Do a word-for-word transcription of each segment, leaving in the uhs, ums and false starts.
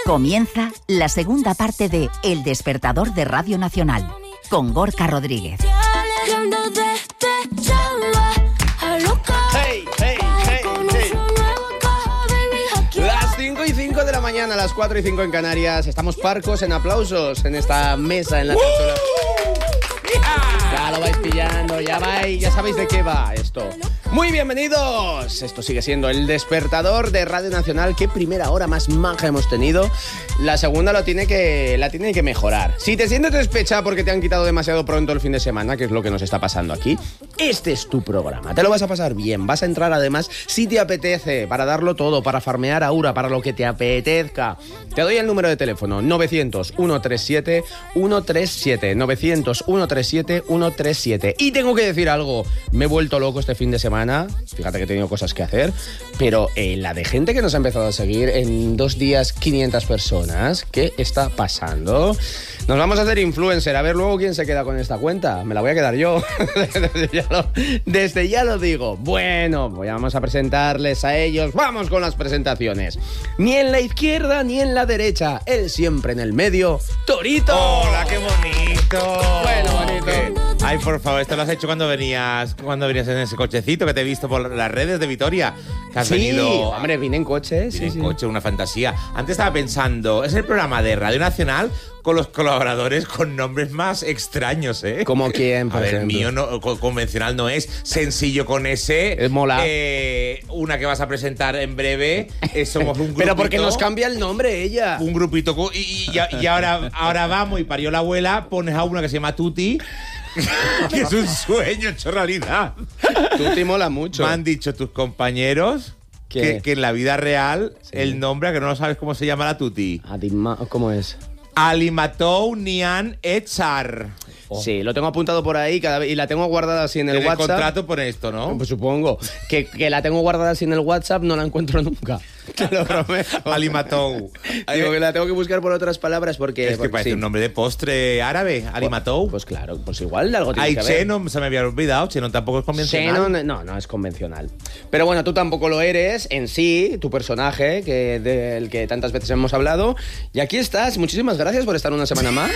Comienza la segunda parte de El Despertador de Radio Nacional, con Gorka Rodríguez. Hey, hey, hey, hey. Las cinco y cinco de la mañana, las cuatro y cinco en Canarias. Estamos parcos en aplausos en esta mesa en la tercera. Ya lo vais pillando, ya vais, ya sabéis de qué va esto. Muy bienvenidos. Esto sigue siendo El Despertador de Radio Nacional. Qué primera hora más maja hemos tenido. La segunda lo tiene que, la tiene que mejorar. Si te sientes despechada porque te han quitado demasiado pronto el fin de semana, que es lo que nos está pasando aquí, este es tu programa. Te lo vas a pasar bien. Vas a entrar además si te apetece, para darlo todo, para farmear aura, para lo que te apetezca. Te doy el número de teléfono: novecientos, ciento treinta y siete, ciento treinta y siete. novecientos, ciento treinta y siete, ciento treinta y siete. Y tengo que decir algo. Me he vuelto loco este fin de semana. Fíjate que he tenido cosas que hacer, pero eh, la de gente que nos ha empezado a seguir en dos días, quinientas personas. ¿Qué está pasando? Nos vamos a hacer influencer. A ver luego quién se queda con esta cuenta. Me la voy a quedar yo. desde, ya lo, desde ya lo digo. Bueno, pues vamos a presentarles a ellos. Vamos con las presentaciones. Ni en la izquierda ni en la derecha. Él siempre en el medio. ¡Torito! ¡Hola, qué bonito! Bueno, bonito. ¿Qué? Ay, por favor, esto lo has hecho cuando venías cuando venías en ese cochecito que te he visto por las redes de Vitoria. Que has sí, venido. hombre, vine en coche. Sí, en sí. coche, una fantasía. Antes estaba pensando, es el programa de Radio Nacional con los colaboradores con nombres más extraños, ¿eh? ¿Como quién, por A ver, el ejemplo? mío no, co- convencional no es. Sencillo con ese. Es mola. Eh, una que vas a presentar en breve. eh, somos un grupito. Pero porque nos cambia el nombre ella. Un grupito. co- Y, y, y ahora, ahora vamos y parió la abuela. Pones a una que se llama Tuti. Que es un sueño hecho realidad. Tú te mola mucho. Me han dicho tus compañeros ¿Qué? que, que en la vida real Sí. el nombre, a que no lo sabes cómo se llama la Tuti. Adima, ¿cómo es? Alimatou Nian Echar. Sí, lo tengo apuntado por ahí cada vez, y la tengo guardada así en el En el WhatsApp. contrato pone esto, ¿no? Pues supongo. Que, que la tengo guardada así en el WhatsApp, no la encuentro nunca. Te lo prometo. Alimatou. Digo que la tengo que buscar por otras palabras porque... Es que porque parece sí. un nombre de postre árabe. Alimatou. Pues claro, pues igual algo tiene Ay, que ver. Chenon, se me había olvidado. Chenon tampoco es convencional. Shannon, no, no es convencional. Pero bueno, tú tampoco lo eres en sí, tu personaje, que del que tantas veces hemos hablado. Y aquí estás. Muchísimas gracias por estar una semana más.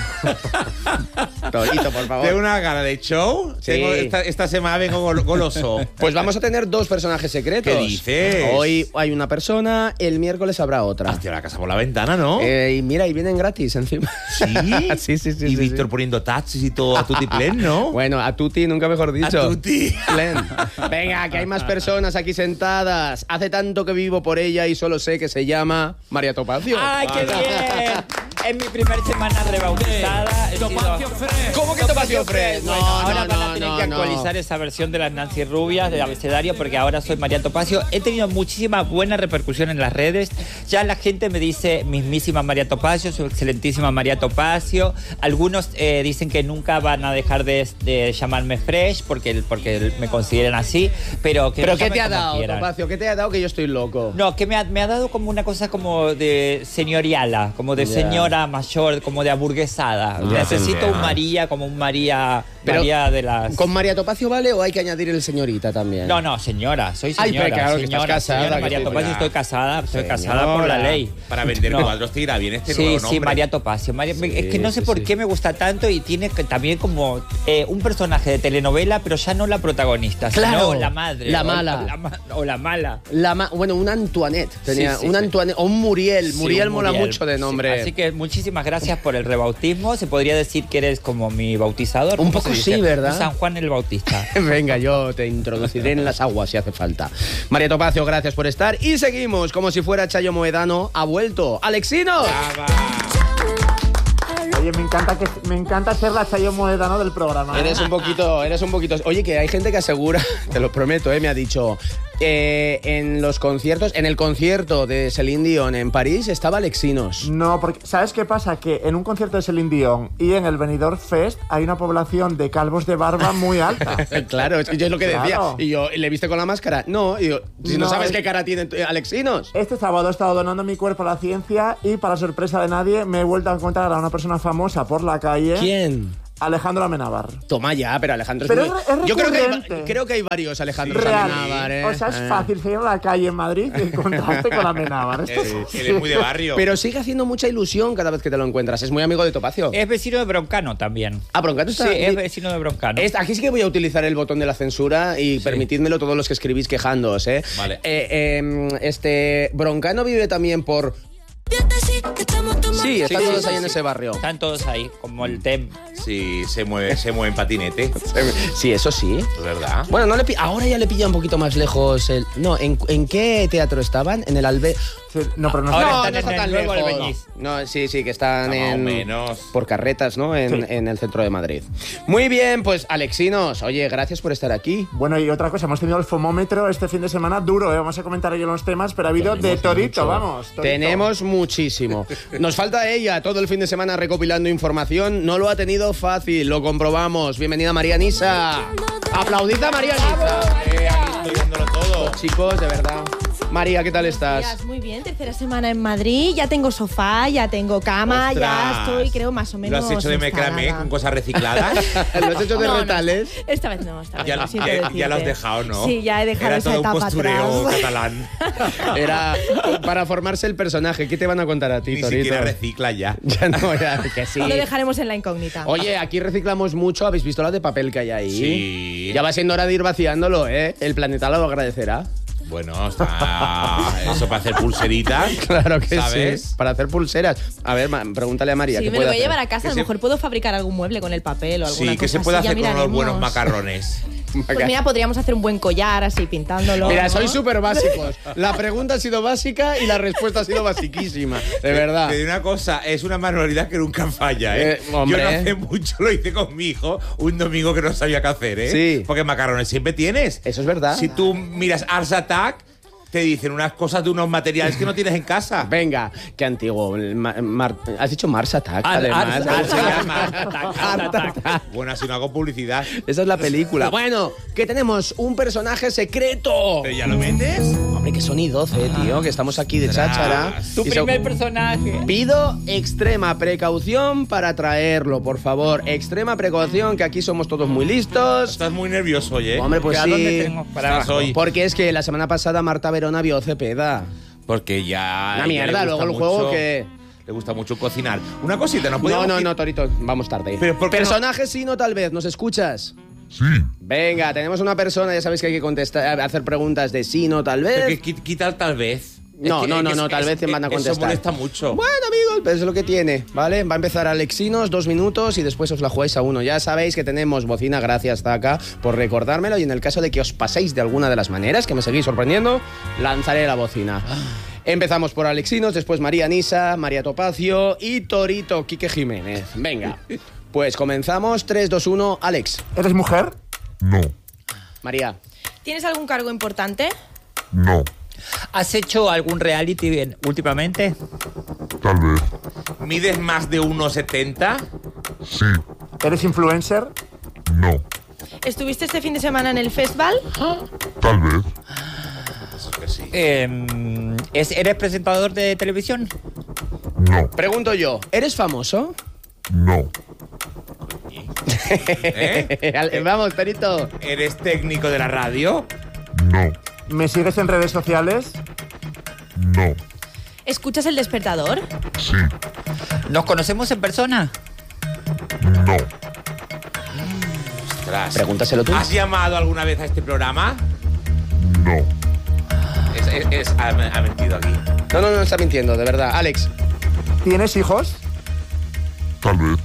Torito, por favor. Tengo una gana de show. Sí. Tengo esta, esta semana vengo gol- goloso. Pues vamos a tener dos personajes secretos. ¿Qué dices? Hoy hay una persona, el miércoles habrá otra. Hostia, la casa por la ventana, ¿no? Eh, y mira, y vienen gratis encima. ¿Sí? sí, sí, sí. Y sí, Víctor sí. poniendo taxis y todo a tutti plen, ¿no? Bueno, a tutti, nunca mejor dicho. A tutti. Plen. Venga, que hay más personas aquí sentadas. Hace tanto que vivo por ella y solo sé que se llama María Topacio. ¡Ay, qué bien! Es mi primer semana rebautizada. He sido- ¿Cómo que Topacio Fresh? No, Bueno, ahora no, van a no, tener no, que no. actualizar esa versión de las Nancy Rubias del abecedario porque ahora soy María Topacio. He tenido muchísima buena repercusión en las redes. Ya la gente me dice mismísima María Topacio, su excelentísima María Topacio. Algunos eh, dicen que nunca van a dejar de, de llamarme Fresh porque, porque me consideran así. Pero, que ¿Pero me qué llamen te ha como dado, quieran. Topacio? ¿Qué te ha dado que yo estoy loco? No, que me ha, me ha dado como una cosa como de señoriala, como de Ya. señora mayor, como de aburguesada. Ya Necesito te un entiendo. María, como un María, Pero, María de las... ¿Con María Topacio vale o hay que añadir el señorita también? No, no, señora, soy Ay, señora. pero claro, que señora, estás casada, señora que María estoy- Topacio, Hola. estoy casada, estoy Señora. casada por la ley. Para vender No. cuadros te irá bien este Sí, nuevo sí, nombre. María Topacio. María- Sí, es que no sé sí, por sí. qué me gusta tanto y tiene que- también como eh, un personaje de telenovela, pero ya no la protagonista, Claro, sino la madre. la o- mala. O la, ma- o la mala. La ma- bueno, un Antoinette. Tenía Sí, sí, un sí. Antoinette o un Muriel. Sí, Muriel un mola Muriel. mucho de Sí, nombre. así que muchísimas gracias por el rebautismo. Se podría decir que eres como mi bautizador. Un ¿Cómo poco se dice? sí, ¿verdad? Un San Juan el Bautista. Venga, yo te introduciré en las aguas si hace falta. María Topacio, gracias por estar. Y seguimos, como si fuera Chayo Moedano, ha vuelto. ¡Alexinos! Oye, me encanta que me encanta ser la Chayo Moedano del programa. ¿eh? Eres un poquito, eres un poquito. Oye, que hay gente que asegura, te lo prometo, eh, me ha dicho. Eh, en los conciertos, en el concierto de Celine Dion en París estaba Alexinos. No, porque ¿sabes qué pasa? Que en un concierto de Celine Dion y en el Benidorm Fest hay una población de calvos de barba muy alta. Claro, es que yo es lo que decía. Claro. Y yo, ¿le viste con la máscara? No, y yo, si no, No, sabes es- qué cara tiene eh, Alexinos. Este sábado he estado donando mi cuerpo a la ciencia y, para sorpresa de nadie, me he vuelto a encontrar a una persona famosa por la calle. ¿Quién? Alejandro Amenábar. Toma ya, pero Alejandro es Pero muy... es- es Yo creo que, hay, recurrente. creo que hay varios Alejandros Real. Amenábar, ¿eh? O sea, es Eh. fácil seguir a la calle en Madrid y encontrarte con Amenábar. Esto Él, sí. él es muy de barrio. Pero sigue haciendo mucha ilusión cada vez que te lo encuentras. Es muy amigo de Topacio. Es vecino de Broncano también. Ah, Broncato Sí, está... es vecino de Broncano. Es- aquí sí que voy a utilizar el botón de la censura y permitidmelo todos los que escribís quejándoos, ¿eh? Vale. Eh, eh, este, Broncano vive también por... Sí, están sí, todos sí, ahí en sí. ese barrio. Están todos ahí, como el Tem. Sí, se mueve, se mueve en patinete. Sí, eso sí. Es verdad. Bueno, no le pi- ahora ya le pilla un poquito más lejos el... No, ¿en, en qué teatro estaban? En el Albe... Sí, no, pero no, Ahora no, están no en está el tan nuevo lejos. Albeniz. No, sí, sí, que están Más o en... menos. Por carretas, ¿no? En, Sí. en el centro de Madrid. Muy bien, pues Alexinos, oye, gracias por estar aquí. Bueno, y otra cosa, hemos tenido el fomómetro este fin de semana duro, ¿eh? Vamos a comentar ahí los temas, pero ha habido de torito, vamos. Torito. Tenemos muchísimo. Nos falta ella todo el fin de semana recopilando información. No lo ha tenido fácil, lo comprobamos. Bienvenida María Nisa. Aplaudid a María Nisa. Eh, aquí estoy viéndolo todo. Chicos, de verdad. María, ¿qué tal estás? Días, muy bien, tercera semana en Madrid, ya tengo sofá, ya tengo cama, ya Ostras. estoy, creo, más o menos ¿Lo has hecho de macramé instalada. con cosas recicladas? ¿Lo has hecho de No, no, retales? esta vez no, esta vez ya, no, lo- siento ya- ya lo has decirte. dejado, ¿no? Sí, ya he dejado Era esa todo un etapa postureo atrás. catalán. Era para formarse el personaje. ¿Qué te van a contar a ti, Ni Torito? siquiera recicla ya. Ya no, ya, que sí. Lo dejaremos en la incógnita. Oye, aquí reciclamos mucho. ¿Habéis visto la de papel que hay ahí? Sí. Ya va siendo hora de ir vaciándolo, ¿eh? El planeta lo agradecerá. Bueno, está eso para hacer pulseritas. Claro que ¿sabes? sí. Para hacer pulseras. A ver, ma- pregúntale a María. Sí, ¿qué me puede lo voy a hacer? llevar a casa, Que a lo se- mejor puedo fabricar algún mueble con el papel o alguna Sí, que cosa se puede así, ya hacer con unos miraremos. buenos macarrones. Pues mira, podríamos hacer un buen collar así pintándolo. Mira, ¿no? sois súper básicos. La pregunta ha sido básica y la respuesta ha sido basiquísima. De verdad. Te digo una cosa, es una manualidad que nunca falla, ¿eh? Eh, hombre. Yo no hace mucho lo hice con mi hijo un domingo que no sabía qué hacer, ¿eh? Sí. Porque macarrones siempre tienes. Eso es verdad. Si tú miras Ars Attack, te dicen unas cosas de unos materiales que no tienes en casa. Venga, qué antiguo. El Ma- Mar- ¿Has dicho Mars Attack? Ar- además? Ars- Ah, Ars se Attack. llama. Art Attack. Bueno, si no hago publicidad. Esa es la película. Bueno, que tenemos un personaje secreto. ¿Pero ya lo metes? Hombre, que son y doce, tío, que estamos aquí de cháchara. Tu Y so- primer personaje. Pido extrema precaución para traerlo, por favor. Extrema precaución, que aquí somos todos muy listos. Estás muy nervioso hoy, ¿eh? Hombre, pues ¿A sí. dónde tengo? Para Estás abajo. hoy. Porque es que la semana pasada Marta Verona vio Cepeda. Porque ya... Una ya mierda, le luego gusta el juego mucho- que... Le gusta mucho cocinar. Una cosita, ¿no No, podemos no, ir- no, Torito, vamos tarde. Pero ¿por qué no? Personaje sí, no tal vez, ¿nos escuchas? Sí. Venga, tenemos una persona, ya sabéis que hay que contestar, hacer preguntas de sí, no tal Pero vez. que qui- quita el tal vez. No, Es que- no, es no, que no, es- tal es- vez te van a Eso contestar. molesta mucho. Bueno, amigos, pues es lo que tiene, ¿vale? Va a empezar Alexinos, dos minutos y después os la jugáis a uno. Ya sabéis que tenemos bocina, gracias, Zaka, por recordármelo. Y en el caso de que os paséis de alguna de las maneras, que me seguís sorprendiendo, lanzaré la bocina. Empezamos por Alexinos, después María Nisa, María Topacio y Torito Quique Jiménez. Venga, pues comenzamos. tres, dos, uno, Alex. ¿Eres mujer? No, María. ¿Tienes algún cargo importante? no, ¿Has hecho algún reality en- últimamente? tal vez, ¿Mides más de uno setenta? sí, ¿Eres influencer? no, ¿Estuviste este fin de semana en el festival? tal vez, Eso que sí. Eh, ¿es- ¿Eres presentador de televisión? no, Pregunto yo, ¿eres famoso? no, ¿Eh? Vamos, Torito. ¿Eres técnico de la radio? no, ¿Me sigues en redes sociales? no, ¿Escuchas el despertador? sí, ¿Nos conocemos en persona? no, Ostras. Pregúntaselo tú. ¿Has llamado alguna vez a este programa? no, Es, es- es- ha, ha mentido aquí. No, no, no está mintiendo, de verdad. Alex. ¿Tienes hijos? tal vez,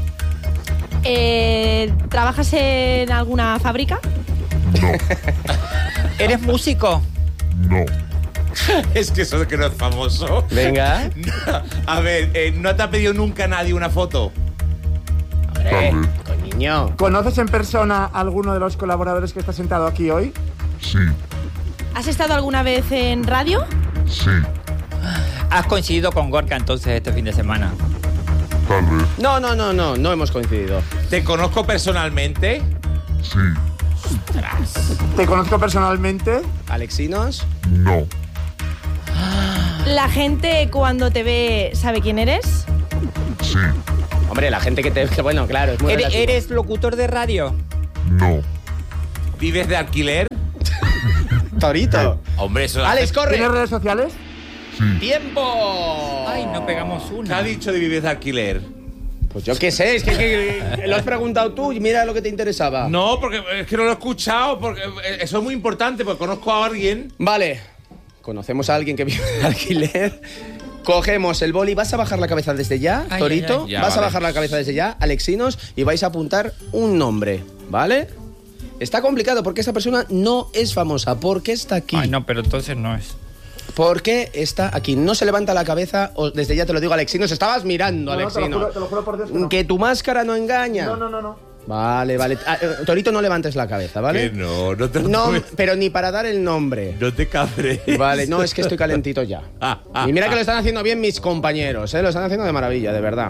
Eh, ¿Trabajas en alguna fábrica? no, ¿Eres músico? no, Es que eso que no es famoso. Venga. A ver, eh, ¿no te ha pedido nunca nadie una foto? Hombre, Tal vez. coño. ¿Conoces en persona a alguno de los colaboradores que está sentado aquí hoy? sí, ¿Has estado alguna vez en radio? sí, ¿Has coincidido con Gorka entonces este fin de semana? tal vez, No, no, no, no, no hemos coincidido. ¿Te conozco personalmente? sí, ¿Te conozco personalmente? Alexinos. no, ¿La gente cuando te ve sabe quién eres? sí, Hombre, la gente que te... Que, bueno, claro, es muy ¿Eres, relativo. ¿Eres locutor de radio? No. ¿Vives de alquiler? Torito. Hombre, eso... Alex, corre. ¿Tienes redes sociales? ¡Tiempo! Ay, no pegamos ¿Qué una. ha dicho de vivir de alquiler? Pues yo qué sé, es que, que lo has preguntado tú y mira lo que te interesaba. No, porque es que no lo he escuchado, porque eso es muy importante, porque conozco a alguien... Vale, conocemos a alguien que vive de alquiler. Cogemos el boli, ¿vas a bajar la cabeza desde ya, Ay, Torito? ay, ay. Ya, vas vale. a bajar la cabeza desde ya, Alexinos, y vais a apuntar un nombre, ¿vale? Está complicado porque esta persona no es famosa. ¿Por qué está aquí? Ay, no, pero entonces no es. ¿Por qué está aquí? No se levanta la cabeza, o desde ya te lo digo, Alexinos. Estabas mirando, No, no, te lo Alexinos. juro- te lo juro por Dios que no. Que tu máscara no engaña. No, no, no, no. Vale, vale. Ah, eh, Torito, no levantes la cabeza, ¿vale? Que no, no te lo No, puedes- pero ni para dar el nombre. No te cabres. Vale, no, es que estoy calentito ya. Y mira que lo están haciendo bien mis compañeros, ¿eh? Lo están haciendo de maravilla, de verdad.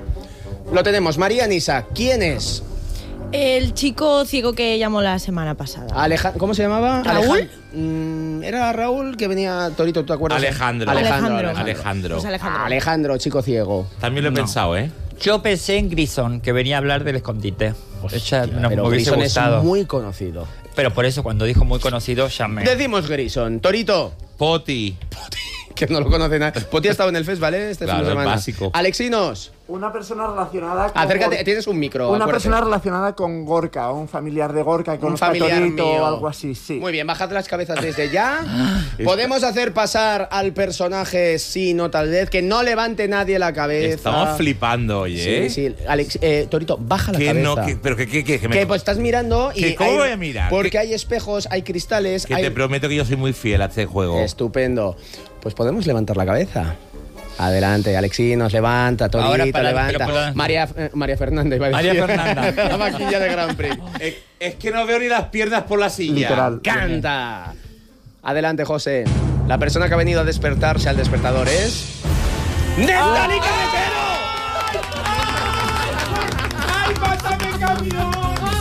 Lo tenemos, María Nisa. ¿Quién es? El chico ciego que llamó la semana pasada. Aleja- ¿Cómo se llamaba? ¿Raúl? Alejan- Mm, era Raúl que venía, Torito, ¿tú te acuerdas? Alejandro. Alejandro. Alejandro. Alejandro. Pues Alejandro. Alejandro, chico ciego. También lo he No. pensado, ¿eh? Yo pensé en Grison, que venía a hablar del escondite. Ella no Pero me hubiese Grison es gustado. muy conocido. Pero por eso, cuando dijo muy conocido, llamé. Decimos Grison. Torito, Poti. que no lo conoce nadie. Poti ha estado en el fest, ¿vale? Este Claro, fin de semana. el básico. Alexinos, Una persona relacionada con... acércate, tienes un micro. Una acuérdate. persona relacionada con Gorka, un familiar de Gorka, que Un conozca a familiar Torito mío. o algo así, sí. Muy bien, bajad las cabezas desde ya. Podemos hacer pasar al personaje, sí, no tal vez, que no levante nadie la cabeza. Estamos flipando hoy, ¿eh? Sí, sí. Alex, eh, Torito, baja la Que cabeza. no, que- pero que, que, que, que me... Que pues estás mirando y... ¿Que cómo hay- voy a mirar? Porque Que- hay espejos, hay cristales, que hay... te prometo que yo soy muy fiel a este juego. Estupendo. Pues podemos levantar la cabeza. Adelante, Alexinos, levanta, Torito, Ahora para- levanta. pero para- María, eh, María Fernanda iba a María decir. Fernanda. La vaquilla de Grand Prix. Es, es que no veo ni las piernas por la silla. Literal. ¡Canta! Adelante, José. La persona que ha venido a despertarse al despertador es... ¡Neftalí Carretero! ¡Ay, pásame camión!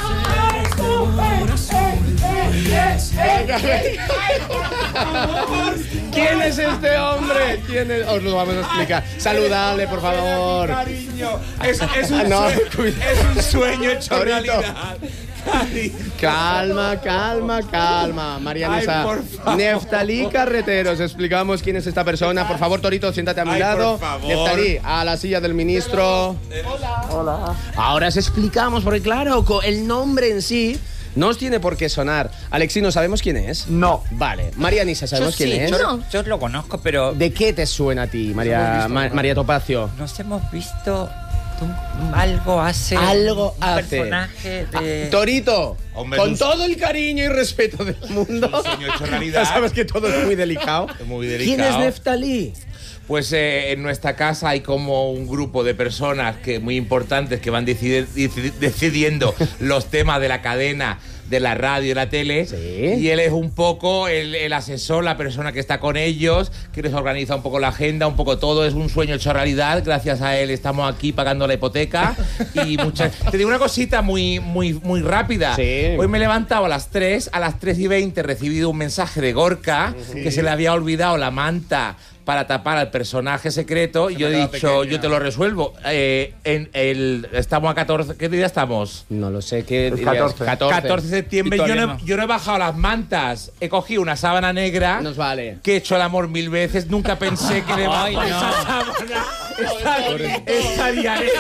¿Quién es este hombre? ¿Quién es? Os lo vamos a explicar. Saludable, por favor. Cariño, es, es, un, No, sueño, cuidado. es un sueño hecho Torito. realidad. Cariño. Calma, calma, calma. María Ay, Nisa. por favor. Neftalí Carreteros. Explicamos quién es esta persona. Por favor, Torito, siéntate a mi Ay, lado. por favor. Neftalí, a la silla del ministro. Hola. Ahora os explicamos, porque claro, co- el nombre en sí no os tiene por qué sonar. Alexino, ¿sabemos quién es? No. Vale. María Nisa, ¿sabemos Yo quién sí, es? yo, No. yo lo conozco, pero ¿De qué te suena a ti, María, Ma- María Topacio? nos hemos visto un- algo hace. Algo un hace. personaje de. Ah, Torito, Hombre, con es un- todo el cariño y respeto del mundo. Es un sueño hecho realidad. Ya sabes que todo es muy delicado. Es muy ¿Quién delicado. es Neftalí? Pues eh, en nuestra casa hay como un grupo de personas que muy importantes que van decidi- decidi- decidiendo los temas de la cadena, de la radio y la tele. Sí. Y él es un poco el, el asesor, la persona que está con ellos, que les organiza un poco la agenda, un poco todo. Es un sueño hecho realidad. Gracias a él estamos aquí pagando la hipoteca. Y muchas... Te digo una cosita muy, muy, muy rápida. Sí. Hoy me he levantado a las tres, a las tres y veinte he recibido un mensaje de Gorka que se le había olvidado la manta para tapar al personaje secreto, y yo he quedaba dicho, pequeña. yo te lo resuelvo. Eh, en el, estamos a catorce, ¿qué día estamos? No lo sé, ¿qué El dirías? catorce. catorce de septiembre. Y Yo todavía no, he- no. yo no he bajado las mantas. He cogido una sábana negra Nos vale. que he hecho el amor mil veces. Nunca pensé que debajo Ay, de no. esa sábana estaría, estaría él.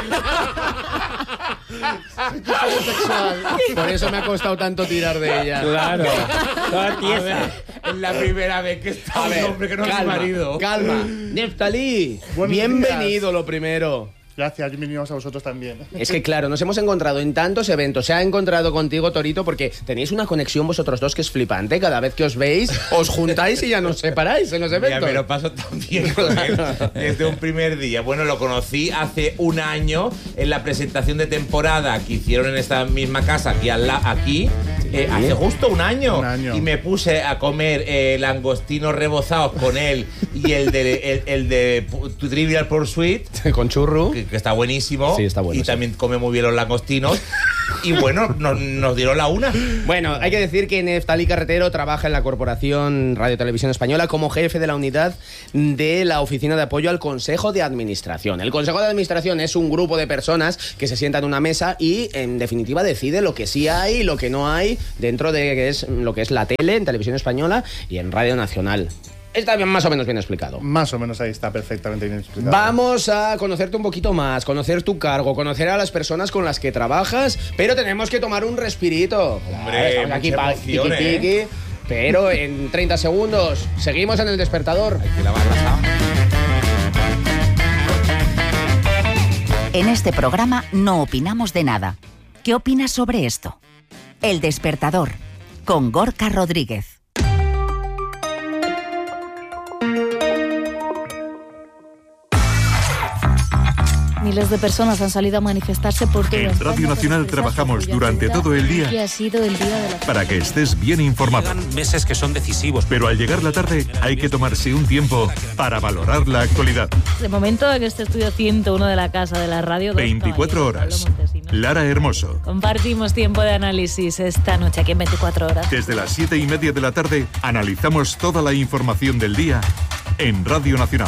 Por eso me ha costado tanto tirar de ella. Claro. Toda A tiesa. ver, es la primera vez que está A un ver, hombre que no es mi calma, marido. calma. Neftalí, Buenos bienvenido lo primero. Gracias, bienvenidos a vosotros también. Es que claro, nos hemos encontrado en tantos eventos. Se ha encontrado contigo, Torito, porque tenéis una conexión vosotros dos que es flipante. Cada vez que os veis, os juntáis y ya nos separáis en los Mira, eventos. me lo paso tan bien con él desde un primer día. Bueno, lo conocí hace un año en la presentación de temporada que hicieron en esta misma casa, aquí, al la- aquí eh, hace justo un año. Un año. Y me puse a comer eh, langostinos rebozados con él y el de, el, el de Pu- Trivial Pursuit, Con churru. que, que está buenísimo. Sí, está bueno, Y sí. también come muy bien los langostinos. Y bueno, nos, nos dieron la una. Bueno, hay que decir que Neftalí Carretero trabaja en la Corporación Radio Televisión Española como jefe de la unidad de la Oficina de Apoyo al Consejo de Administración. El Consejo de Administración es un grupo de personas que se sientan en una mesa y, en definitiva, decide lo que sí hay y lo que no hay dentro de que es, lo que es la tele, en Televisión Española y en Radio Nacional. Está bien, más o menos bien explicado. Más o menos ahí está perfectamente bien explicado. Vamos a conocerte un poquito más, conocer tu cargo, conocer a las personas con las que trabajas, pero tenemos que tomar un respirito. Hombre, Estamos aquí mucha para emoción, tiqui, tiqui, ¿eh? pero en treinta segundos seguimos en El Despertador. Hay que lavar la sábana. En este programa no opinamos de nada. ¿Qué opinas sobre esto? El Despertador, con Gorka Rodríguez. Miles de personas han salido a manifestarse por todo. En Radio Nacional trabajamos durante todo el día y ha sido el día de la... para que estés bien informado. Llegan meses que son decisivos. Pero al llegar la tarde hay que tomarse un tiempo para valorar la actualidad. De momento, en este estudio ciento uno de la Casa de la Radio... veinticuatro horas. Lara Hermoso. Compartimos tiempo de análisis esta noche aquí en veinticuatro horas. Desde las siete y media de la tarde analizamos toda la información del día en Radio Nacional.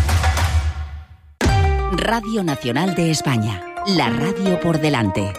Radio Nacional de España, la radio por delante.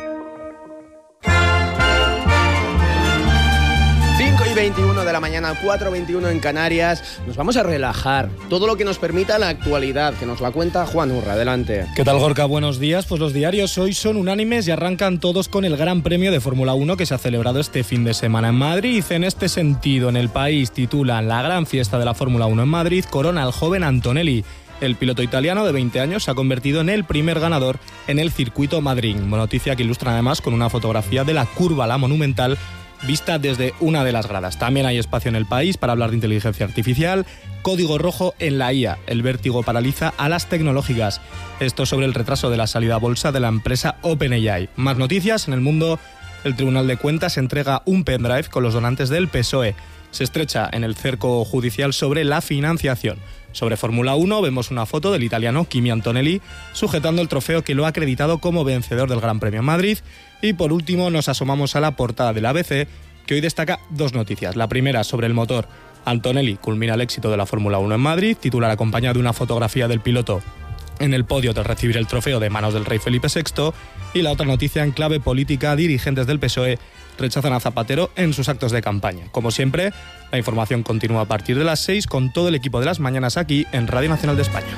cinco y veintiuno de la mañana, cuatro y veintiuno en Canarias. Nos vamos a relajar. Todo lo que nos permita la actualidad, que nos la cuenta Juan Urra. Adelante. ¿Qué tal, Gorka? Buenos días. Pues los diarios hoy son unánimes y arrancan todos con el Gran Premio de Fórmula uno que se ha celebrado este fin de semana en Madrid. En este sentido, en El País titulan La gran fiesta de la Fórmula uno en Madrid corona al joven Antonelli. El piloto italiano de veinte años se ha convertido en el primer ganador en el circuito Madrid. Noticia que ilustra además con una fotografía de la curva La Monumental vista desde una de las gradas. También hay espacio en El País para hablar de inteligencia artificial. Código rojo en la I A. El vértigo paraliza a las tecnológicas. Esto sobre el retraso de la salida a bolsa de la empresa OpenAI. Más noticias en El Mundo. El Tribunal de Cuentas entrega un pendrive con los donantes del P S O E. Se estrecha en el cerco judicial sobre la financiación. Sobre Fórmula uno vemos una foto del italiano Kimi Antonelli sujetando el trofeo que lo ha acreditado como vencedor del Gran Premio en Madrid. Y por último nos asomamos a la portada del A B C, que hoy destaca dos noticias. La primera sobre el motor. Antonelli culmina el éxito de la Fórmula uno en Madrid, titular acompañado de una fotografía del piloto en el podio tras recibir el trofeo de manos del rey Felipe sexto. Y la otra noticia en clave política, dirigentes del P S O E rechazan a Zapatero en sus actos de campaña. Como siempre, la información continúa a partir de las seis con todo el equipo de las mañanas aquí en Radio Nacional de España.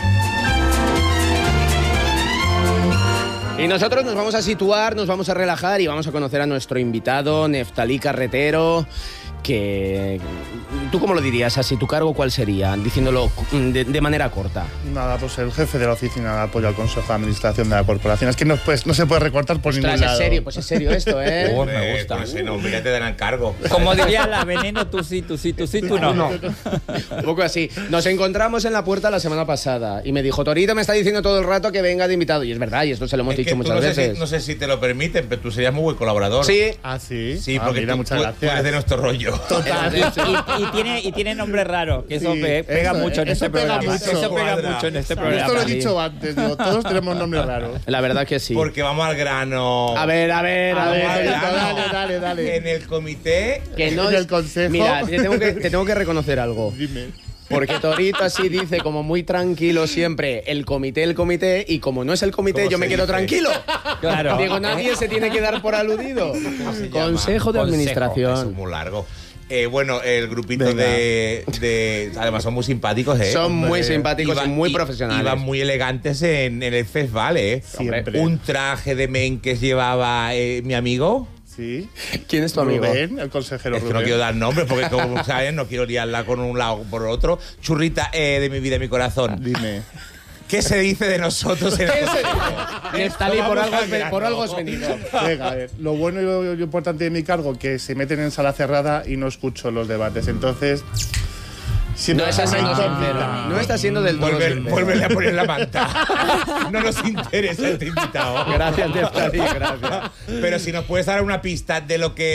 Y nosotros nos vamos a situar, nos vamos a relajar y vamos a conocer a nuestro invitado, Neftalí Carretero, que... ¿Tú cómo lo dirías así? ¿Tu cargo cuál sería? Diciéndolo de, de manera corta. Nada, pues el jefe de la Oficina de Apoyo al Consejo de Administración de la Corporación. Es que no, pues, no se puede recortar por Ostras, ningún lado. es serio, pues es serio esto, ¿eh? Oh, me gusta. Pues, no, ya te dan cargo. Como diría la Veneno, tú sí, tú sí, tú sí, tú no. no. Un poco así. Nos encontramos en la puerta la semana pasada y me dijo, Torito me está diciendo todo el rato que venga de invitado. Y es verdad, y esto se lo hemos es dicho que muchas no veces. Sé si, no sé si te lo permiten, pero tú serías muy buen colaborador. Sí. Ah, sí. Sí, ah, porque mira, tú, muchas tú, gracias. tú eres de nuestro rollo. Total. Y, y, tiene, y tiene nombre raro, que eso Sí, pe- pega eso, mucho en eso este pega programa. mucho. Eso pega Cuadra. mucho en este Esto programa. lo he dicho antes, digo, todos tenemos nombres raros. La verdad que sí. Porque vamos al grano. A ver, a ver, a, A ver. ver, Vamos al Torito, grano. dale, dale, dale. En el comité. Que no En es- el consejo. Mira, te tengo, que, te tengo que reconocer algo. Dime. Porque Torito así dice como muy tranquilo siempre el comité, el comité, y como no es el comité, ¿Cómo yo se me quedo dice? tranquilo. Claro. Digo, nadie se tiene que dar por aludido. ¿Cómo se llama? Consejo de Consejo. Administración. Eso es muy largo. Eh, bueno, el grupito Venga. de, de... Además son muy simpáticos, ¿eh? Son muy Hombre. simpáticos y Iban- muy y- profesionales. Iban muy elegantes en, en el festival, ¿eh? Siempre. Un traje de men que llevaba eh, mi amigo. Sí. ¿Quién es tu amigo? Rubén, el consejero Es que Rubén. no quiero dar nombres porque, como saben, no quiero liarla con un lado o por otro. Churrita eh, de mi vida y mi corazón. Dime. ¿Qué se dice de nosotros en el Neftalí, por algo, has, Vamos al por algo has grano. venido. Venga, a ver. Lo bueno y lo, lo importante de mi cargo que se meten en sala cerrada y no escucho los debates. Entonces, siempre No estás una siendo incógnita. sincero. No estás siendo del todo Vuelve, sincero. vuélvele a poner la manta. No nos interesa este invitado. Gracias, Neftalí, gracias. Pero si nos puedes dar una pista de lo que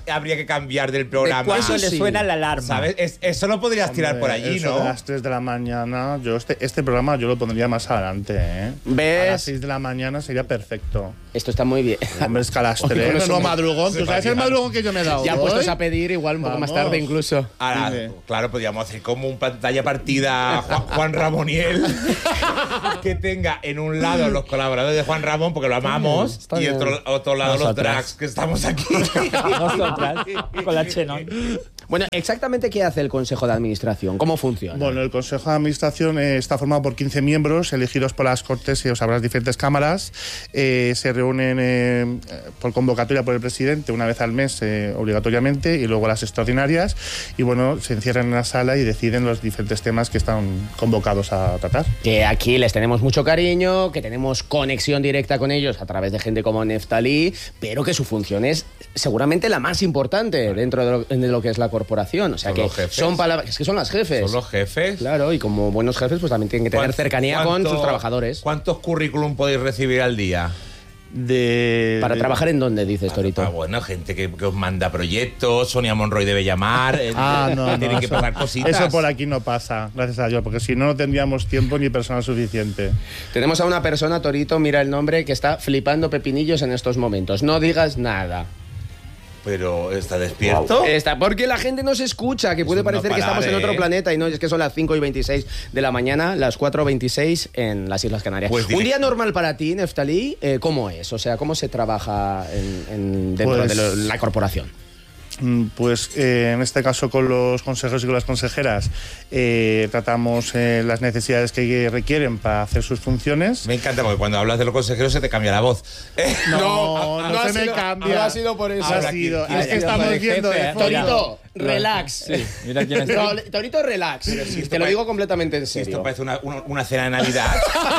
habría que cambiar del programa. ¿Cuándo le sí. suena la alarma? ¿Sabes? Es, eso lo podrías Hombre, tirar por allí, eso ¿no? de las tres de la mañana, yo este, este programa yo lo pondría más adelante, ¿eh? ¿Ves? A las seis de la mañana sería perfecto. Esto está muy bien. Hombre, es que a las tres. Oye, No, somos- madrugón. ¿Tú sabes el madrugón que yo me he dado? Ya hoy? puestos a pedir, igual un poco más Vamos. tarde incluso. Ahora, Dime. claro, podríamos hacer como un pantalla partida Juan, Juan Ramoniel que tenga en un lado los colaboradores de Juan Ramón, porque lo amamos, Está y bien. otro, otro lado los Nosotras. drags que estamos aquí. Nosotras, con la Chenon. Bueno, exactamente qué hace el Consejo de Administración, cómo funciona. Bueno, el Consejo de Administración eh, está formado por quince miembros elegidos por las Cortes y, o sea, por las diferentes cámaras. Eh, se reúnen eh, por convocatoria por el presidente una vez al mes, eh, obligatoriamente, y luego las extraordinarias. Y bueno, se encierran en la sala y deciden los diferentes temas que están convocados a tratar. Que aquí les tenemos mucho cariño, que tenemos conexión directa con ellos a través de gente como Neftalí, pero que su función es seguramente la más importante dentro de lo, de lo que es la corporación. O sea, Son que los jefes. son palabras, es que son las jefes. Son los jefes. Claro, y como buenos jefes, pues también tienen que tener ¿Cuánto- cercanía con cuánto- sus trabajadores. ¿Cuántos currículum podéis recibir al día? De, ¿Para de- trabajar en dónde, dices, Torito? Ah, bueno, gente que, que os manda proyectos, Sonia Monroy debe llamar, eh, Ah, no, tienen no, que eso, pasar cositas. eso por aquí no pasa, gracias a Dios, porque si no, no tendríamos tiempo ni personal suficiente. Tenemos a una persona, Torito, mira el nombre, que está flipando pepinillos en estos momentos. No digas nada. Pero está despierto. Está, porque la gente no se escucha, que puede Es un no parecer que parar, estamos en otro ¿eh? planeta y no, es que son las cinco y veintiséis de la mañana, las cuatro y veintiséis en las Islas Canarias. Pues Un direct- día normal para ti, Neftalí, eh, ¿cómo es? O sea, ¿cómo se trabaja en, en- dentro Pues- de lo- la corporación? Mm, Pues eh, en este caso con los consejeros y con las consejeras eh, tratamos eh, las necesidades que requieren para hacer sus funciones. Me encanta porque cuando hablas de los consejeros se te cambia la voz. Eh, No, no, no ha se me sido- cambia. no ha sido por eso. No ha Ahora, sido. ¿quién- Es quién que ha sido estamos el viendo jefe, de eh? Torito, relax. Sí, mira quién es. No, Torito, relax. esto Te lo pare- digo completamente en Si esto serio. parece una, una, una cena de Navidad.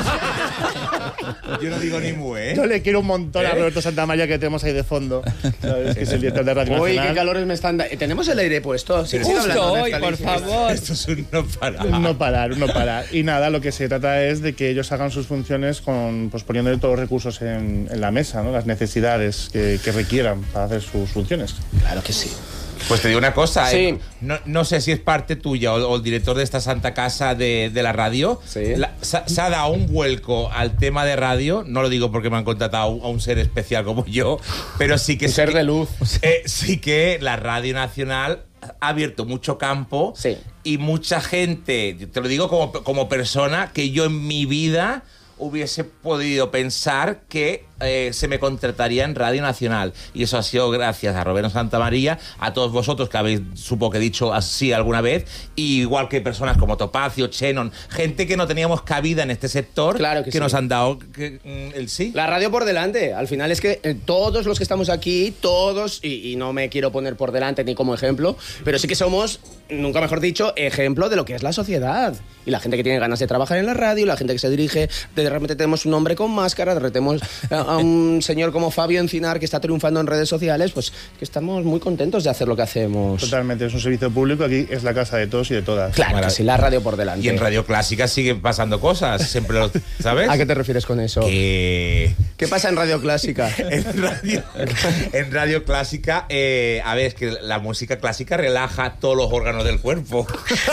Yo no digo ni mu, ¿eh? Yo le quiero un montón a ¿Eh? Roberto Santamaría que tenemos ahí de fondo. ¿Sabes? Que es el director de Radio Uy, Nacional. qué calores me están dando. ¿Tenemos el aire puesto? Sí, sigue Justo hablando, hoy, Neftalí. por favor. Esto es un no parar. Un no parar, un no parar. Y nada, lo que se trata es de que ellos hagan sus funciones con, pues poniéndole todos los recursos en, en la mesa, ¿no? Las necesidades que, que requieran para hacer sus funciones. Claro que sí. Pues te digo una cosa, Sí. eh, no, no sé si es parte tuya o, o el director de esta santa casa de, de la radio. Sí. La- se, se ha dado un vuelco al tema de radio. No lo digo porque me han contratado a un, a un ser especial como yo, pero sí que Un ser de luz. eh, sí que la Radio Nacional ha abierto mucho campo Sí. y mucha gente, te lo digo como, como persona, que yo en mi vida hubiese podido pensar que eh, se me contrataría en Radio Nacional. Y eso ha sido gracias a Roberto Santamaría, a todos vosotros que habéis, supongo que he dicho así alguna vez, y igual que personas como Topacio, Chenon, gente que no teníamos cabida en este sector, Claro que sí. nos han dado que, mm, el sí. La radio por delante. Al final es que eh, todos los que estamos aquí, todos, y, y no me quiero poner por delante ni como ejemplo, pero sí que somos, nunca mejor dicho, ejemplo de lo que es la sociedad. Y la gente que tiene ganas de trabajar en la radio, la gente que se dirige, de repente tenemos un hombre con máscara, de repente tenemos a, a un señor como Fabio Encinar que está triunfando en redes sociales, pues que estamos muy contentos de hacer lo que hacemos. Totalmente, es un servicio público, aquí es la casa de todos y de todas. Claro que sí, la radio por delante. Y en Radio Clásica siguen pasando cosas, siempre lo, ¿sabes? ¿A qué te refieres con eso? Que ¿Qué pasa en Radio Clásica? en radio, en radio Clásica, eh, a ver, es que la música clásica relaja todos los órganos del cuerpo.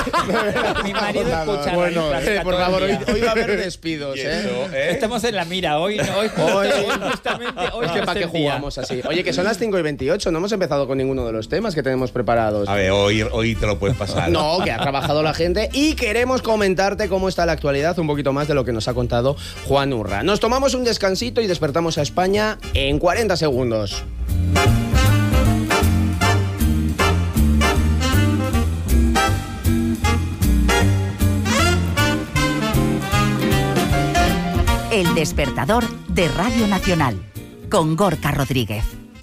Mi marido escucha Bueno, Radio Clásica Eh, por todo el favor, hoy, día. hoy va a haber despidos, Y ¿eh? eso, ¿eh? Estamos en la mira hoy, ¿no? hoy, Hoy- hoy justamente hoy Es que es para qué el día. jugamos así. Oye, que son las cinco y veintiocho, no hemos empezado con ninguno de los temas que tenemos preparados. A ver, hoy, hoy te lo puedes pasar. No, que ha trabajado la gente y queremos comentarte cómo está la actualidad, un poquito más de lo que nos ha contado Juan Urra. Nos tomamos un descansito y despertamos a España en cuarenta segundos. El despertador de Radio Nacional con Gorka Rodríguez.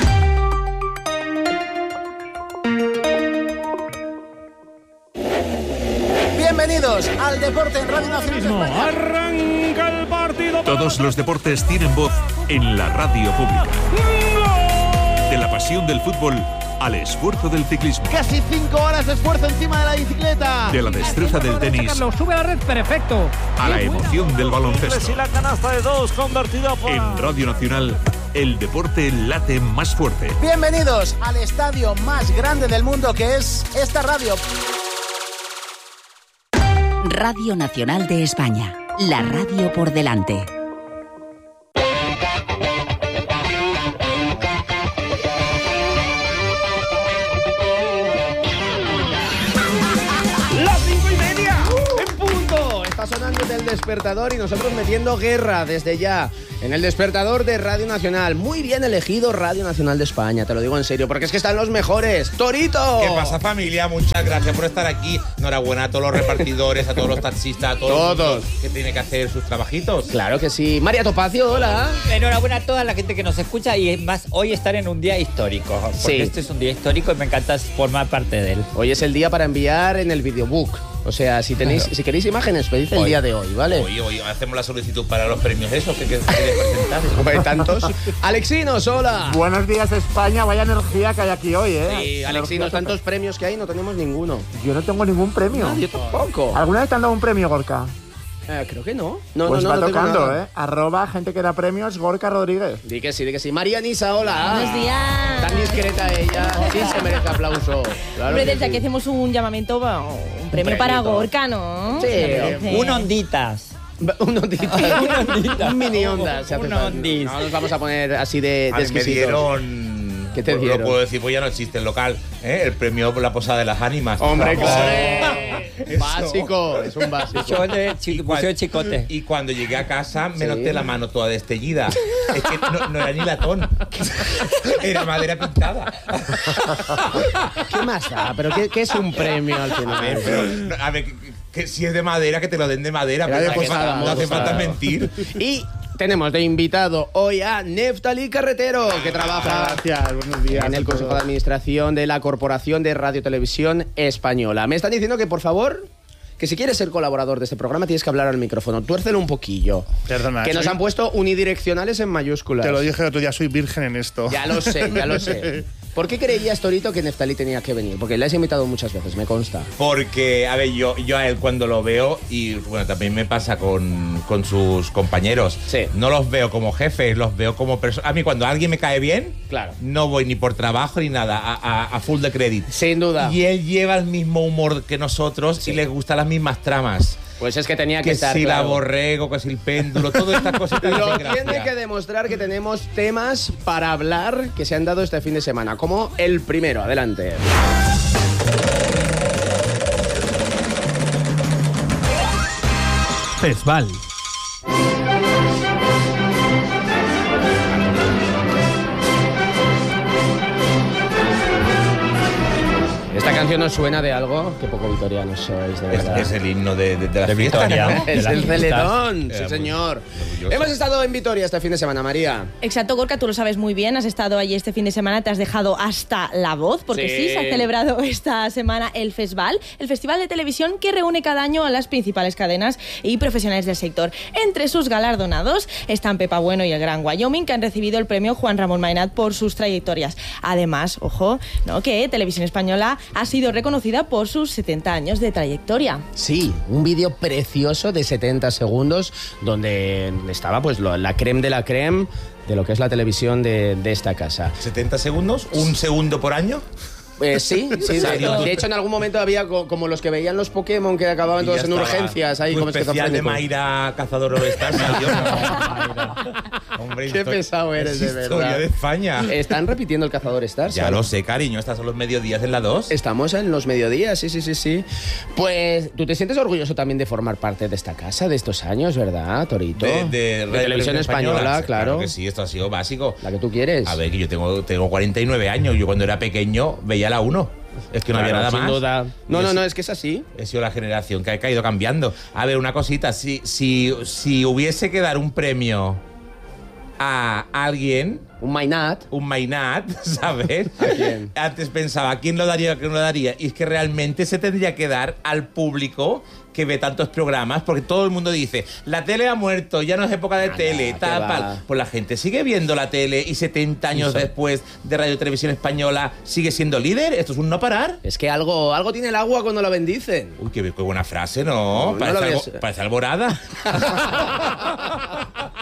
Bienvenidos al Deporte en Radio Nacional. Arranca el partido. Todos los deportes tienen voz en la radio pública. De la pasión del fútbol al esfuerzo del ciclismo. Casi cinco horas de esfuerzo encima de la bicicleta. De la destreza del tenis Sube a la red, perfecto. a la emoción del baloncesto. la canasta de dos convertida por En Radio Nacional, el deporte late más fuerte. Bienvenidos al estadio más grande del mundo, que es esta radio. Radio Nacional de España, la radio por delante. ¡Las cinco y media! ¡En punto! Está sonando el despertador y nosotros metiendo guerra desde ya en el despertador de Radio Nacional. Muy bien elegido Radio Nacional de España, te lo digo en serio, porque es que están los mejores. ¡Torito! ¿Qué pasa, familia? Muchas gracias por estar aquí. Enhorabuena a todos los repartidores, a todos los taxistas, a todos, Todos. los que tienen que hacer sus trabajitos. Claro que sí. María Topacio, hola. Enhorabuena a toda la gente que nos escucha y es más, hoy estar en un día histórico. Porque Sí. este es un día histórico y me encanta formar parte de él. Hoy es el día para enviar en el videobook. O sea, si tenéis, si queréis imágenes, pedid el Hoy. día de hoy, ¿vale? Hoy, hoy hacemos la solicitud para los premios esos que, que queréis presentar. Hay tantos. Alexinos, hola. Buenos días, España. Vaya energía que hay aquí hoy, ¿eh? Sí, Alexinos, tantos premios que hay, no tenemos ninguno. Yo no tengo ningún premio. Ah, yo tampoco. ¿Alguna vez te han dado un premio, Gorka? Eh, creo que no. No, pues no, va no, no tengo tocando, nada. ¿eh? Arroba gente que da premios, Gorka Rodríguez. Di que sí, di que sí. María Nisa, hola. Buenos días. Tan discreta ella. Sí se merece aplauso. Claro Hombre, que desde sí. aquí hacemos un llamamiento, bueno, un premio premio, para todo. Gorka, ¿no? Sí, Se merece. Un onditas. Un ondita. Un ondita. Un mini onda. se hace Un falta. ondis. No nos vamos a poner así de, A de mí me exquisitos. dieron... ¿Qué te pues dieron? Lo puedo decir, pues ya no existe el local. ¿eh? El premio por la posada de las ánimas. Hombre, Vamos. claro. Eso. Básico. Es un básico. Yo de chi- museo de chicote. Y cuando llegué a casa me Sí. noté la mano toda destellida. Es que no, no era ni latón. Era madera pintada. ¿Qué más da? ¿Pero qué, qué es un premio al final? A ver, pero, no, a ver, que, que si es de madera, que te lo den de madera. Era pero de no hace posada, falta- no hace posada. falta mentir. Y tenemos de invitado hoy a Neftali Carretero, que trabaja Gracias, buenos días. en el a Consejo todos. de Administración de la Corporación de Radio Televisión Española. Me están diciendo que, por favor, que si quieres ser colaborador de este programa tienes que hablar al micrófono. Tuércelo un poquillo. Perdona. Que nos soy- han puesto unidireccionales en mayúsculas. Te lo dije el otro día, soy virgen en esto. Ya lo sé, ya lo sé. ¿Por qué creías, Torito, que Neftali tenía que venir? Porque le has invitado muchas veces, me consta. Porque, a ver, yo, yo a él cuando lo veo, y bueno, también me pasa con, con sus compañeros, Sí. no los veo como jefes, los veo como personas. A mí cuando alguien me cae bien, Claro. no voy ni por trabajo ni nada, a, a- a full de crédito. Sin duda. Y él lleva el mismo humor que nosotros y le gustan las mismas tramas. Pues es que tenía que, Que estar, si la claro. borrego, que si el péndulo, todas estas cositas. Lo hacen gracia. tiene que demostrar que tenemos temas para hablar que se han dado este fin de semana, como el primero. Adelante. Fesval. ¿Esta canción os suena de algo? Qué poco vitorianos sois, de Es, verdad. es el himno de, de, de las De fiestas, Vitoria. ¿no? De Es las el fiestas. celetón, sí Era muy señor. orgulloso. Hemos estado en Vitoria este fin de semana, María. Exacto, Gorka, tú lo sabes muy bien. Has estado allí este fin de semana, te has dejado hasta la voz, porque Sí. sí, se ha celebrado esta semana el Fesval, el festival de televisión que reúne cada año a las principales cadenas y profesionales del sector. Entre sus galardonados están Pepa Bueno y el Gran Wyoming, que han recibido el premio Juan Ramón Maynard por sus trayectorias. Además, ojo, ¿no?, que Televisión Española ha sido reconocida por sus setenta años de trayectoria. Sí, un vídeo precioso de setenta segundos donde estaba pues lo- la creme de la creme de lo que es la televisión de, de esta casa. ¿setenta segundos? ¿Un segundo por año? Eh, sí, sí. ¿En De, serio? de hecho, en algún momento había co- como los que veían los Pokémon que acababan Y todos ya en estaba. urgencias, ahí Tu como especial de esquizofrénicos. Mayra Cazador Orestal salió. Hombre, Qué historia- pesado eres, de es verdad. historia de España. Están repitiendo el Cazador Stars. Ya ¿sabes? lo sé, cariño. Estas son los mediodías en la dos. Estamos en los mediodías, sí, sí, sí, sí. Pues tú te sientes orgulloso también de formar parte de esta casa, de estos años, ¿verdad, Torito? De, de, Radio Televisión Española, Sí, claro. que sí, esto ha sido básico. La que tú quieres. A ver, que yo tengo, tengo cuarenta y nueve años. Yo cuando era pequeño veía la uno. Es que no Claro, había nada sin más. duda. No, Yo no, sí- no, es que es así. He sido la generación que ha caído cambiando. A ver, una cosita. Si, si, si hubiese que dar un premio a alguien, Un Maynard. un Maynard, ¿sabes? ¿A quién? Antes pensaba, ¿a quién lo daría, a quién lo daría? Y es que realmente se tendría que dar al público que ve tantos programas, porque todo el mundo dice, la tele ha muerto, ya no es época de Anda, tele, qué tal, va. tal. Pues la gente sigue viendo la tele y setenta años Eso. después de Radio Televisión Española sigue siendo líder. Esto es un no parar. Es que algo, algo tiene el agua cuando lo bendicen. Uy, qué, qué buena frase, ¿no? No, no parece, lo algo- ves. parece alborada.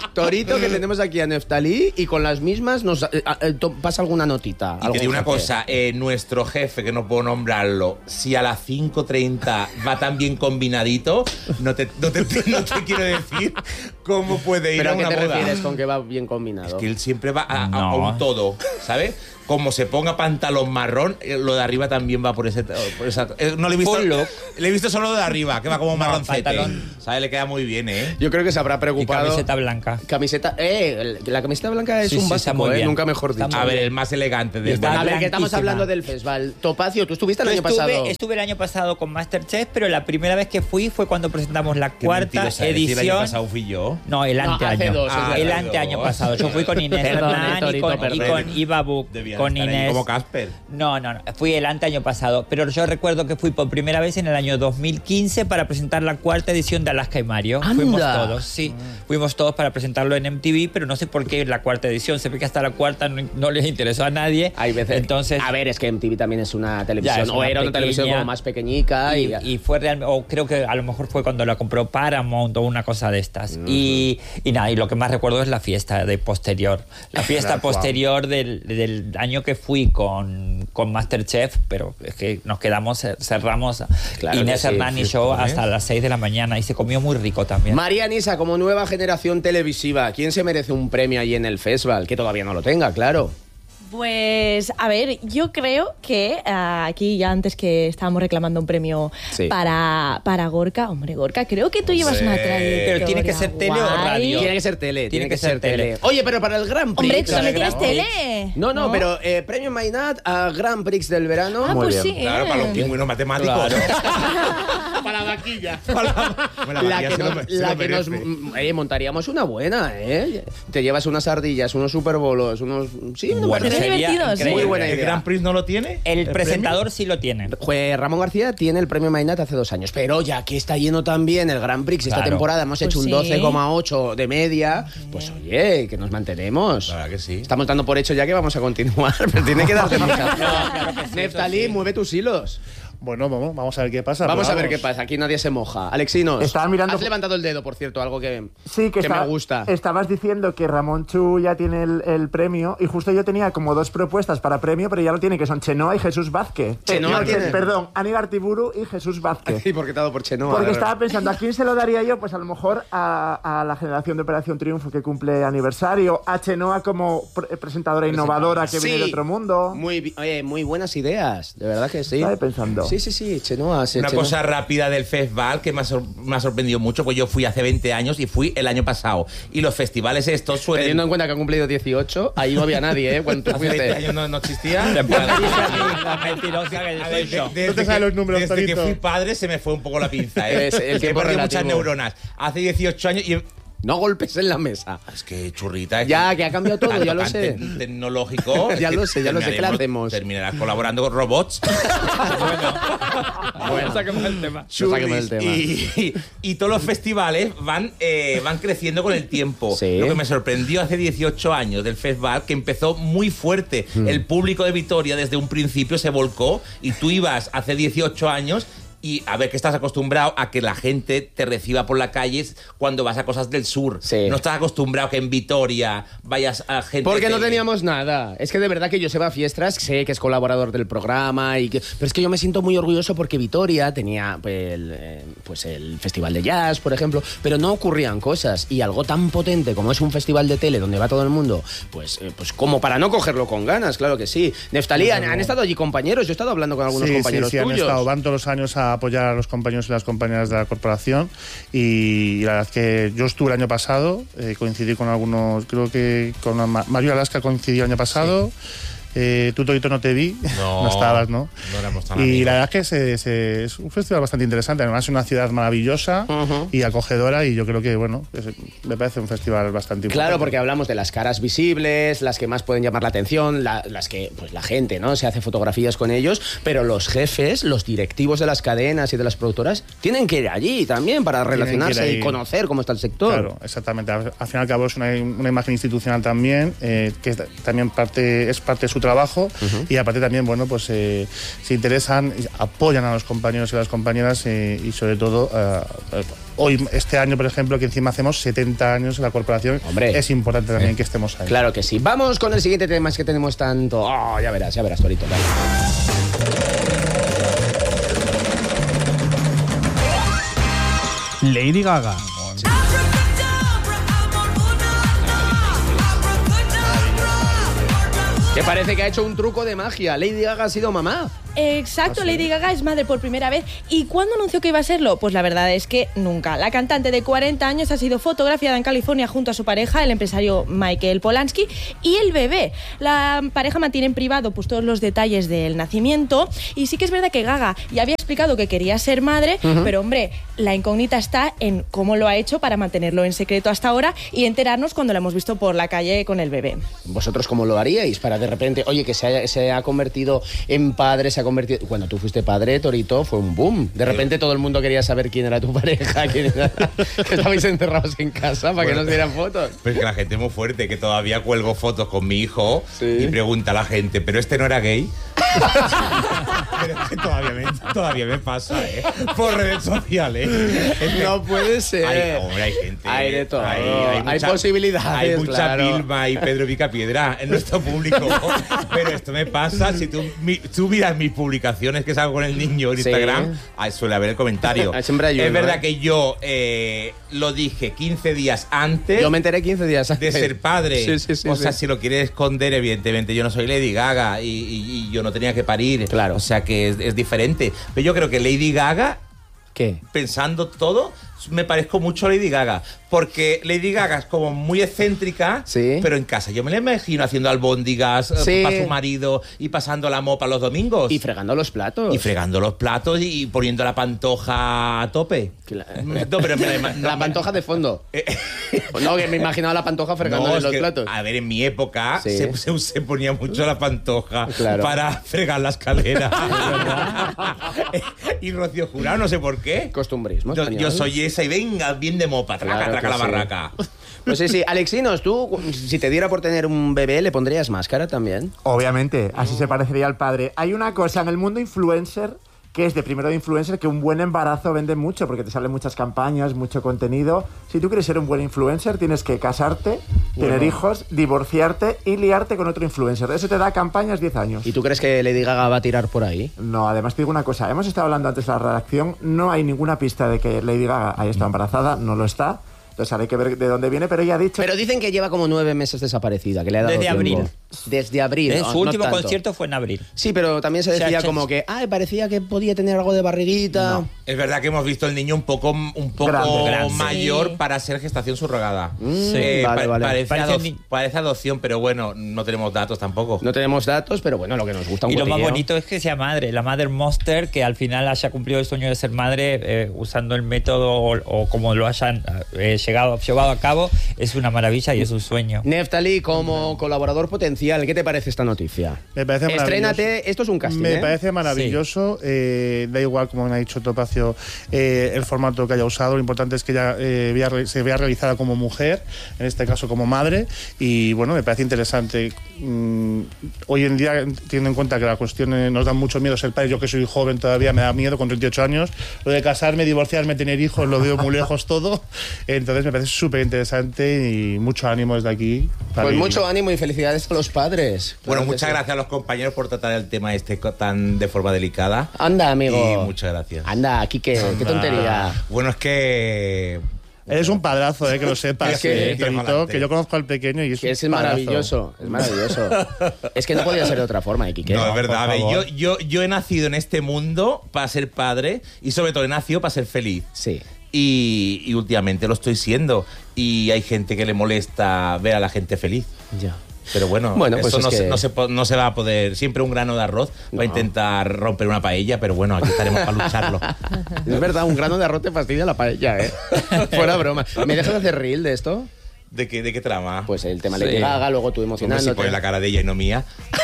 Torito, que tenemos aquí a Neftalí, y con las mismas nos eh, eh, to- pasa alguna notita. Y te digo una jefe. cosa, eh, nuestro jefe, que no puedo nombrarlo, si a las cinco treinta va tan bien combinadito, no te, no te, no te quiero decir cómo puede ir ¿Pero a a qué una te boda. refieres con que va bien combinado? Es que él siempre va a, a- No. a un todo, ¿sabes? Como se ponga pantalón marrón, eh, lo de arriba también va por ese... Por esa, eh, no le he visto... Full look. Le he visto solo de arriba, que va como No, marroncete. pantalón. ¿Sabes? Le queda muy bien, ¿eh? Yo creo que se habrá Y preocupado. camiseta blanca. Camiseta, eh, el- la camiseta blanca es Sí, un sí, está básico, muy eh, bien. nunca mejor Está dicho. A muy ver, bien. el más elegante de Está A ver, que estamos blanquísima. hablando del festival. Topacio, tú estuviste el Yo año estuve, pasado. estuve el año pasado con Masterchef, pero la primera vez que fui fue cuando presentamos la Qué cuarta mentirosa eres, si edición. el año pasado fui yo. No, el No, anteaño. hace dos, Ah, el hace anteaño dos. pasado. Yo fui con Inés Perdón, Hernán y Torito, con, y perdón. con Iva Buch, Debía con estar ahí Inés. como Casper. No, no, no. Fui el anteaño pasado. Pero yo recuerdo que fui por primera vez en el año dos mil quince para presentar la cuarta edición de Alaska y Mario. ¡Anda! Fuimos todos, sí. Fuimos todos para presentarlo en M T V, pero no sé por qué la cuarta edición. Se ve que hasta la cuarta no, no les interesó a nadie. Hay veces. Entonces, a ver, es que M T V también es una televisión. es o una era una televisión pequeña. como más pequeñica. Y, Y, y fue realmente, o creo que a lo mejor fue cuando la compró Paramount o una cosa de estas. Uh-huh. y, y nada, y lo que más recuerdo es la fiesta de posterior. La fiesta Claro, posterior del, del año que fui con, con Masterchef, pero es que nos quedamos, cerramos Claro Inés que sí, Hernán y sí, yo ¿eh? hasta las seis de la mañana y se comió muy rico también. María Nisa, como nueva generación televisiva, ¿quién se merece un premio ahí en el festival? Que todavía no lo tenga, claro. Pues, a ver, yo creo que uh, aquí ya antes que estábamos reclamando un premio Sí. para, para Gorka, hombre, Gorka, creo que tú llevas Sí. una trayectoria. Pero tiene que ser tele o guay. radio. Tiene que ser tele, tiene, que, ser tele. Oye, pero para el Gran Prix... Hombre, tú también el tienes Grand Prix- tele. No, no, pero eh, premio Mainat a Gran Prix del verano. Ah, Muy pues bien. sí. Claro, para los eh. pingüinos matemáticos. Para la vaquilla. Bueno, La Matías que se lo nos, me- se la lo que nos merece. mm, eh, montaríamos una buena, ¿eh? Te llevas unas ardillas, unos superbolos, unos... Sí, me Bueno, parece sería divertido, sí. muy buena ¿El idea. Gran Prix no lo tiene? El, premio? presentador sí lo tiene. Jue- Ramón García tiene el premio Mainat hace dos años, pero ya que está lleno también el Gran Prix, esta Claro. temporada hemos Pues hecho un sí. doce coma ocho de media, pues oye, que nos mantenemos. La verdad que sí. Estamos dando por hecho ya que vamos a continuar, pero tiene que darte mucha... claro que sí, Neftalí, eso sí. mueve tus hilos. Bueno, vamos, vamos a ver qué pasa. Vamos pero a ver qué pasa, aquí nadie se moja. Alexinos, Estaba mirando- has levantado el dedo, por cierto, algo que, Sí, que, que está- me gusta. Estabas diciendo que Ramón Chu ya tiene el, el premio y justo yo tenía como dos propuestas para premio, pero ya lo tiene, que son Chenoa y Jesús Vázquez. Chenoa No, tiene- que- Perdón, Anígar Tiburu y Jesús Vázquez. Sí, porque te ha dado por Chenoa. Porque de verdad. estaba pensando, ¿a quién se lo daría yo? Pues a lo mejor a, a la generación de Operación Triunfo que cumple aniversario, a Chenoa como pre- presentadora innovadora que viene Sí. de otro mundo. Muy, bi- oye, muy buenas ideas, de verdad que sí. Estaba pensando. Sí, sí, sí, Chenoa. sí, Una Chenoa. cosa rápida del festival que me ha, sor- me ha sorprendido mucho, pues yo fui hace veinte años y fui el año pasado. Y los festivales estos suelen... Teniendo en cuenta que ha cumplido dieciocho, ahí no había nadie, ¿eh? Cuando tú Hace veinte fuiste. años no, no existía. La mentirosa que A ver, soy yo. de- No te sabes los números, desde que Torito. fui padre se me fue un poco la pinza, ¿eh? Es el He tiempo perdido relativo. muchas neuronas. Hace dieciocho años y... No golpes en la mesa. Es que churrita. es Ya, que ha cambiado todo, tanto ya lo tan sé. te- tecnológico. Ya es que lo sé, ya lo sé. ¿Qué le terminaremos- hacemos? Terminarás colaborando con robots. Bueno, saquemos el tema. No saquemos el tema. Y, y- y todos los festivales van, eh, van creciendo con el tiempo. Sí. Lo que me sorprendió hace dieciocho años del festival, que empezó muy fuerte. Mm. El público de Vitoria desde un principio se volcó y tú ibas hace dieciocho años y a ver que estás acostumbrado a que la gente te reciba por la calle cuando vas a cosas del sur. Sí. No estás acostumbrado a que en Vitoria vayas a gente... Porque no de- teníamos nada. Es que de verdad que Joseba Fiestras, sé que es colaborador del programa, y que, pero es que yo me siento muy orgulloso porque Vitoria tenía pues el, eh, pues el Festival de Jazz, por ejemplo, pero no ocurrían cosas. Y algo tan potente como es un festival de tele donde va todo el mundo, pues, eh, pues como para no cogerlo con ganas, claro que sí. Neftalí, han, han estado allí compañeros, yo he estado hablando con algunos Sí, compañeros sí, sí, han tuyos. estado, van todos los años a apoyar a los compañeros y las compañeras de la corporación y la verdad es que yo estuve el año pasado, eh, coincidí con algunos, creo que con Ma- Mario Alaska coincidió el año pasado. Eh, tú, Torito, no te vi, No, no estabas, ¿no? no éramos tan Y amigos. la verdad es que se- se- es un festival bastante interesante, además es una ciudad maravillosa Ujú. y acogedora y yo creo que, bueno, es- me parece un festival bastante importante. Claro, porque hablamos de las caras visibles, las que más pueden llamar la atención, la- las que pues la gente, ¿no? Se hace fotografías con ellos, pero los jefes, los directivos de las cadenas y de las productoras tienen que ir allí también para Tienen que ir relacionarse ahí. y conocer cómo está el sector. Claro, exactamente. Al, al fin y al cabo es una, una imagen institucional también, eh, que es también parte, es parte de su trabajo trabajo uh-huh. y aparte también, bueno, pues eh, se interesan, apoyan a los compañeros y a las compañeras eh, y sobre todo eh, hoy, este año, por ejemplo, que encima hacemos setenta años en la corporación, Hombre. es importante también eh. que estemos ahí. Claro que sí. Vamos con el siguiente tema, es que tenemos tanto... Oh, ya verás, ya verás, Torito. Vale. Lady Gaga. Que parece que ha hecho un truco de magia. Lady Gaga ha sido mamá. Exacto, ¿Ah, sí? Lady Gaga es madre por primera vez. ¿Y cuándo anunció que iba a serlo? Pues la verdad es que nunca. La cantante de cuarenta años ha sido fotografiada en California junto a su pareja, el empresario Michael Polanski, y el bebé. La pareja mantiene en privado pues, todos los detalles del nacimiento. Y sí que es verdad que Gaga ya había explicado que quería ser madre, uh-huh. pero hombre, la incógnita está en cómo lo ha hecho para mantenerlo en secreto hasta ahora y enterarnos cuando la hemos visto por la calle con el bebé. ¿Vosotros cómo lo haríais para de repente, oye, que se, haya, se ha convertido en padre, se ha convertido... Cuando tú fuiste padre, Torito, fue un boom. De repente todo el mundo quería saber quién era tu pareja, quién era... que estabais encerrados en casa para bueno, que nos dieran fotos. Pues que la gente es muy fuerte, que todavía cuelgo fotos con mi hijo sí. y pregunta a la gente, ¿pero este no era gay? Pero es que todavía me, todavía me pasa, ¿eh? Por redes sociales. Es que no puede ser. Hay, hombre, hay gente. Hay de todo. Hay, hay, mucha, hay posibilidades. Hay mucha claro. Vilma y Pedro Picapiedra en nuestro público. Pero esto me pasa, si tú, mi, tú miras mis publicaciones que salgo con el niño en sí. Instagram, ahí suele haber el comentario. Siempre hay uno, es verdad ¿eh? que yo eh, lo dije quince días antes. Yo me enteré quince días antes. De ser padre. Sí, sí, sí, o sea, sí. si lo quieres esconder, evidentemente, yo no soy Lady Gaga y, y, y yo no tenía que parir. Claro. O sea que es, es diferente. Pero yo creo que Lady Gaga, ¿qué? Pensando todo, me parezco mucho a Lady Gaga. Porque Lady Gaga es como muy excéntrica, sí. pero en casa yo me la imagino haciendo albóndigas sí. para su marido y pasando la mopa los domingos. Y fregando los platos. Y fregando los platos y poniendo la pantoja a tope. Claro. No, pero me la, no, la pantoja de fondo. No, que me imaginaba la pantoja fregando no, los que, platos. A ver, en mi época sí. se, se, se ponía mucho la pantoja claro. para fregar la escalera. Y Rocío Jurado, no sé por qué. Costumbrismo. Yo, yo soy esa y venga, bien de mopa, traca, claro traca la sí. barraca. Pues sí, sí. Alexinos, tú, si te diera por tener un bebé, ¿le pondrías máscara también? Obviamente, así se parecería al padre. Hay una cosa en el mundo influencer que es de primero de influencer, que un buen embarazo vende mucho, porque te salen muchas campañas, mucho contenido. Si tú quieres ser un buen influencer, tienes que casarte, bueno. tener hijos, divorciarte y liarte con otro influencer. Eso te da campañas diez años. ¿Y tú crees que Lady Gaga va a tirar por ahí? No, además te digo una cosa. Hemos estado hablando antes de la redacción, no hay ninguna pista de que Lady Gaga haya estado embarazada, no lo está. Entonces ahora hay que ver de dónde viene, pero ella ha dicho... Pero dicen que lleva como nueve meses desaparecida, que le ha dado Desde tiempo. abril. Desde abril. En no, su último no concierto fue en abril. Sí, pero también se decía o sea, como que, ay, parecía que podía tener algo de barriguita. No. Es verdad que hemos visto el niño un poco, un poco grande, grande. mayor sí. para ser gestación subrogada. Mm, sí, eh, vale, vale. Parece, parece, ado parece adopción, pero bueno, no tenemos datos tampoco. No tenemos datos, pero bueno, lo que nos gusta un Y cotilleo. Lo más bonito es que sea madre, la Mother Monster, que al final haya cumplido el sueño de ser madre eh, usando el método o, o como lo hayan eh, llegado, llevado a cabo. Es una maravilla y es un sueño. Neftali, como colaborador potencial, ¿qué te parece esta noticia? Me parece maravilloso. Estrénate, esto es un casting, Me ¿eh? parece maravilloso. Sí. Eh, da igual, como me ha dicho Topacio, eh, el formato que haya usado. Lo importante es que ella eh, vea, se vea realizada como mujer, en este caso como madre. Y bueno, me parece interesante. Mm, hoy en día, teniendo en cuenta que la cuestión eh, nos da mucho miedo ser padre, yo que soy joven todavía me da miedo con treinta y ocho años. Lo de casarme, divorciarme, tener hijos, lo veo muy lejos todo. Entonces me parece súper interesante y mucho ánimo desde aquí. Pues mucho ánimo y felicidades a los padres. Bueno, claro muchas sí. gracias a los compañeros por tratar el tema este tan de forma delicada. Anda, amigo. Y muchas gracias. Anda, Quique, qué tontería. Bueno, es que... Eres un padrazo, eh, que lo sepas. Es que, eh, Torito, que yo conozco al pequeño y es, que es un maravilloso. Es maravilloso. Es que no podía ser de otra forma, ¿eh, Quique? No, es verdad. A ver, yo, yo, yo he nacido en este mundo para ser padre y sobre todo he nacido para ser feliz. Sí. Y, y últimamente lo estoy siendo. Y hay gente que le molesta ver a la gente feliz. Ya. Pero bueno, bueno pues eso no, que... se, no, se, no se va a poder. Siempre un grano de arroz no. va a intentar romper una paella, pero bueno, aquí estaremos para lucharlo. Es verdad, un grano de arroz te fastidia la paella, ¿eh? Fuera broma. ¿Me dejas hacer reel de esto? ¿De qué, de qué trama? Pues el tema sí. Lady Gaga, luego tú emocionándote. Si pones la cara de ella y no mía.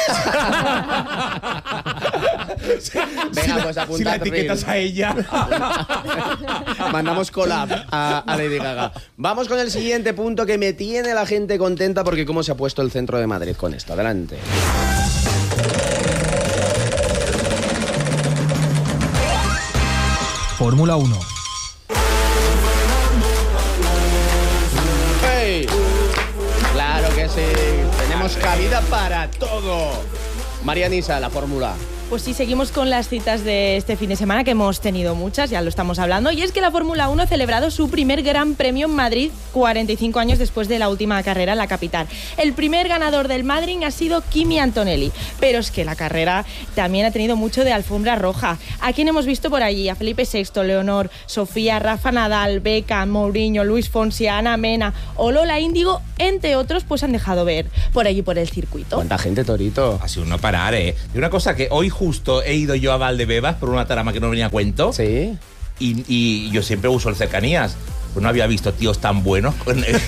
Venga, pues apuntad. Si la etiquetas reel. a ella. Mandamos collab a, a Lady Gaga. Vamos con el siguiente punto que me tiene la gente contenta porque cómo se ha puesto el centro de Madrid con esto. Adelante. Fórmula uno. ¡Hey! Claro que sí, tenemos cabida para todo. María Nisa, la fórmula. Pues sí, seguimos con las citas de este fin de semana, que hemos tenido muchas, ya lo estamos hablando, y es que la Fórmula uno ha celebrado su primer Gran Premio en Madrid cuarenta y cinco años después de la última carrera en la capital. El primer ganador del Madrid ha sido Kimi Antonelli, pero es que la carrera también ha tenido mucho de alfombra roja. ¿A quién hemos visto por allí? A Felipe sexto, Leonor, Sofía, Rafa Nadal, Beca, Mourinho, Luis Fonsi, Ana Mena o Lola Índigo, entre otros, pues han dejado ver por allí por el circuito. ¿Cuánta gente, Torito? Ha sido un no parar, ¿eh? Y una cosa que hoy justo he ido yo a Valdebebas por una trama que no venía a cuento. Sí. Y, y yo siempre uso el cercanías. Pues no había visto tíos tan buenos.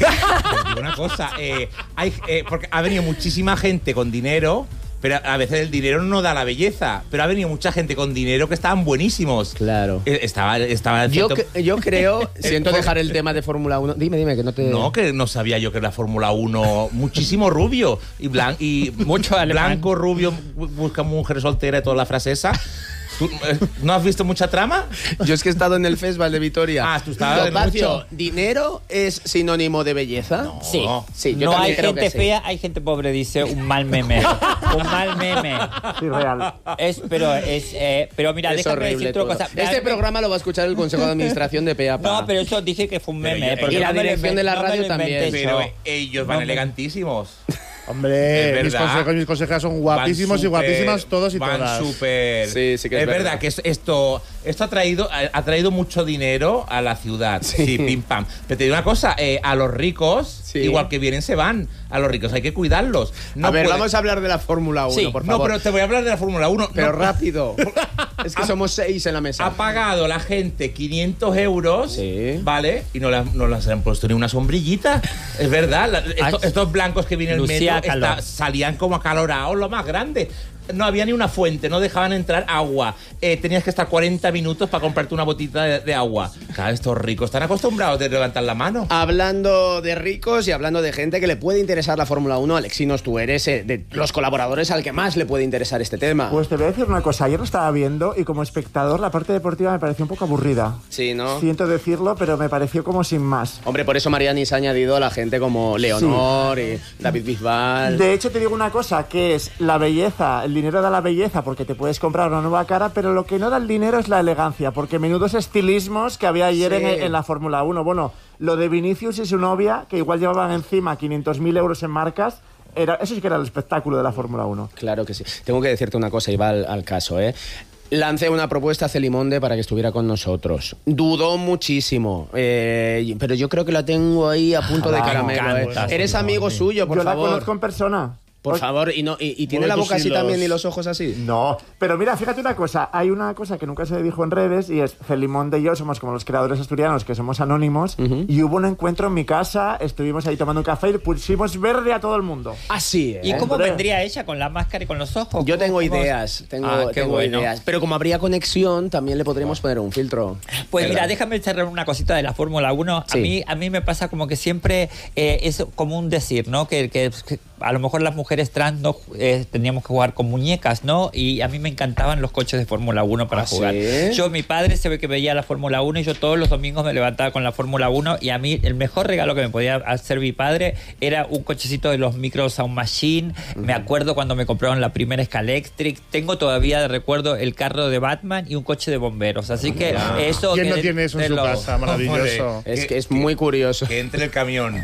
Una cosa, eh, hay, eh, porque ha venido muchísima gente con dinero, pero a veces el dinero no da la belleza. Pero ha venido mucha gente con dinero que estaban buenísimos. Claro. Eh, estaba, estaba yo, que, yo creo, siento dejar el tema de Fórmula uno. Dime, dime, que no te... No, que no sabía yo que era Fórmula uno. Muchísimo rubio. Y, blan, y mucho blanco, rubio, busca mujer soltera y toda la frase esa. ¿Tú, eh, ¿No has visto mucha trama? Yo es que he estado en el Festival de Vitoria. Ah, tú estabas en mucho. ¿Dinero es sinónimo de belleza? No. Sí. Sí, yo no hay creo gente que sí. fea, hay gente pobre, dice un mal meme. Un mal meme. Sí, real. Es, pero, es, eh, pero mira, Es déjame horrible decirte una todo. cosa. Este programa lo va a escuchar el Consejo de Administración de P A P A. No, pero eso dije que fue un meme. Pero, porque y la no me lo dirección de la inven- no me radio lo inventé también. Pero yo. ellos van No, elegantísimos. Hombre, Es mis verdad. consejos y mis consejeras son guapísimos Van y guapísimas súper, todos y van todas. súper. Sí, sí que es es verdad, verdad. que es- esto, esto ha traído, ha, ha traído mucho dinero a la ciudad. Sí. Sí, pim pam. Pero te digo una cosa, eh, a los ricos, Sí. igual que vienen, se van. A los ricos hay que cuidarlos. No a ver, puede- vamos a hablar de la Fórmula uno, Sí, por no, favor. pero te voy a hablar de la Fórmula uno. Pero No, rápido. Es que somos seis en la mesa. ha pagado la gente quinientos euros, Sí. ¿vale? Y no, la- no les han puesto ni una sombrillita. Es verdad. la- esto- estos blancos que vienen en el Lucía metro calor. está- salían como acalorados, lo más grande. No había ni una fuente, no dejaban entrar agua. Eh, tenías que estar cuarenta minutos para comprarte una botita de, de agua. Claro, estos ricos están acostumbrados de levantar la mano. Hablando de ricos y hablando de gente que le puede interesar la Fórmula uno, Alexinos, tú eres eh, de los colaboradores al que más le puede interesar este tema. Pues te voy a decir una cosa, ayer lo estaba viendo y como espectador la parte deportiva me pareció un poco aburrida. Sí, ¿no? Siento decirlo, pero me pareció como sin más. Hombre, por eso Mariani se ha añadido a la gente como Leonor y David Bisbal. De hecho, te digo una cosa, que es la belleza, el dinero da la belleza porque te puedes comprar una nueva cara, pero lo que no da el dinero es la elegancia, porque menudos estilismos que había ayer Sí. en, en la Fórmula uno. Bueno, lo de Vinicius y su novia, que igual llevaban encima quinientos mil euros en marcas, era, eso sí que era el espectáculo de la Fórmula uno. Claro que sí. Tengo que decirte una cosa y va al, al caso, ¿eh? Lancé una propuesta a Celimonde para que estuviera con nosotros. Dudó muchísimo, eh, pero yo creo que la tengo ahí a punto de Ah, caramelo. me ¿eh? encanta, Eres amigo suyo, por Yo favor. la conozco en persona. Por favor, y, no, y, y tiene Mueve la tus boca así hilos. también y los ojos así. No, pero mira, fíjate una cosa, hay una cosa que nunca se dijo en redes y es Celimonde y yo somos como los creadores asturianos que somos anónimos y hubo un encuentro en mi casa, estuvimos ahí tomando un café y pusimos verde a todo el mundo. Así, ¿eh? ¿Y cómo Hombre. vendría ella con la máscara y con los ojos? Yo tengo ¿Cómo- cómo? ideas, tengo, Ah, qué tengo bueno. ideas. Pero como habría conexión, también le podríamos poner un filtro. Pues ¿Verdad? mira, déjame cerrar una cosita de la Fórmula uno. Sí. A mí a mí me pasa como que siempre eh, es como un decir, ¿no? Que, que- que a lo mejor las mujeres trans no eh, teníamos que jugar con muñecas, ¿no? Y a mí me encantaban los coches de Fórmula uno para ¿Ah, jugar. sí? Yo, mi padre se ve que veía la Fórmula uno y yo todos los domingos me levantaba con la Fórmula uno y a mí el mejor regalo que me podía hacer mi padre era un cochecito de los Micro Sound Machine. Me acuerdo cuando me compraron la primera Scalectric. Tengo todavía de recuerdo el carro de Batman y un coche de bomberos. Así que Ah. eso... ¿Quién que no de- tiene eso en de su lo- casa? Maravilloso. Hombre. Es Que- que es que- muy curioso. Que entre el camión.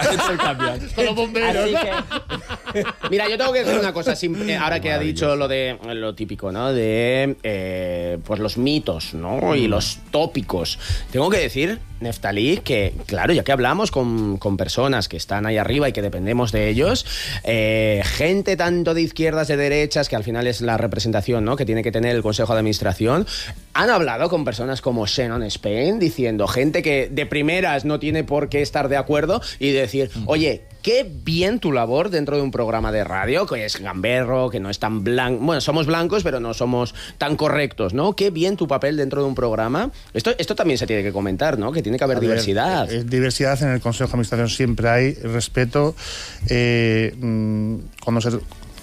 Con los bomberos. Así que... Mira, yo tengo que decir una cosa, sim- eh, ahora que ha dicho lo de lo típico, ¿no? De eh, pues los mitos, ¿no? Y los tópicos. Tengo que decir, Neftalí, que claro, ya que hablamos con, con personas que están ahí arriba y que dependemos de ellos, eh, gente tanto de izquierdas, de derechas, que al final es la representación, ¿no? Que tiene que tener el Consejo de Administración, han hablado con personas como Shannon Spain, diciendo, gente que de primeras no tiene por qué estar de acuerdo y decir, oye, qué bien tu labor dentro de un programa de radio, que es gamberro, que no es tan blanco. Bueno, somos blancos, pero no somos tan correctos, ¿no? Qué bien tu papel dentro de un programa. Esto, esto también se tiene que comentar, ¿no? Que tiene que haber A ver, diversidad. eh, diversidad en el Consejo de Administración siempre hay, respeto. eh, mm, cuando se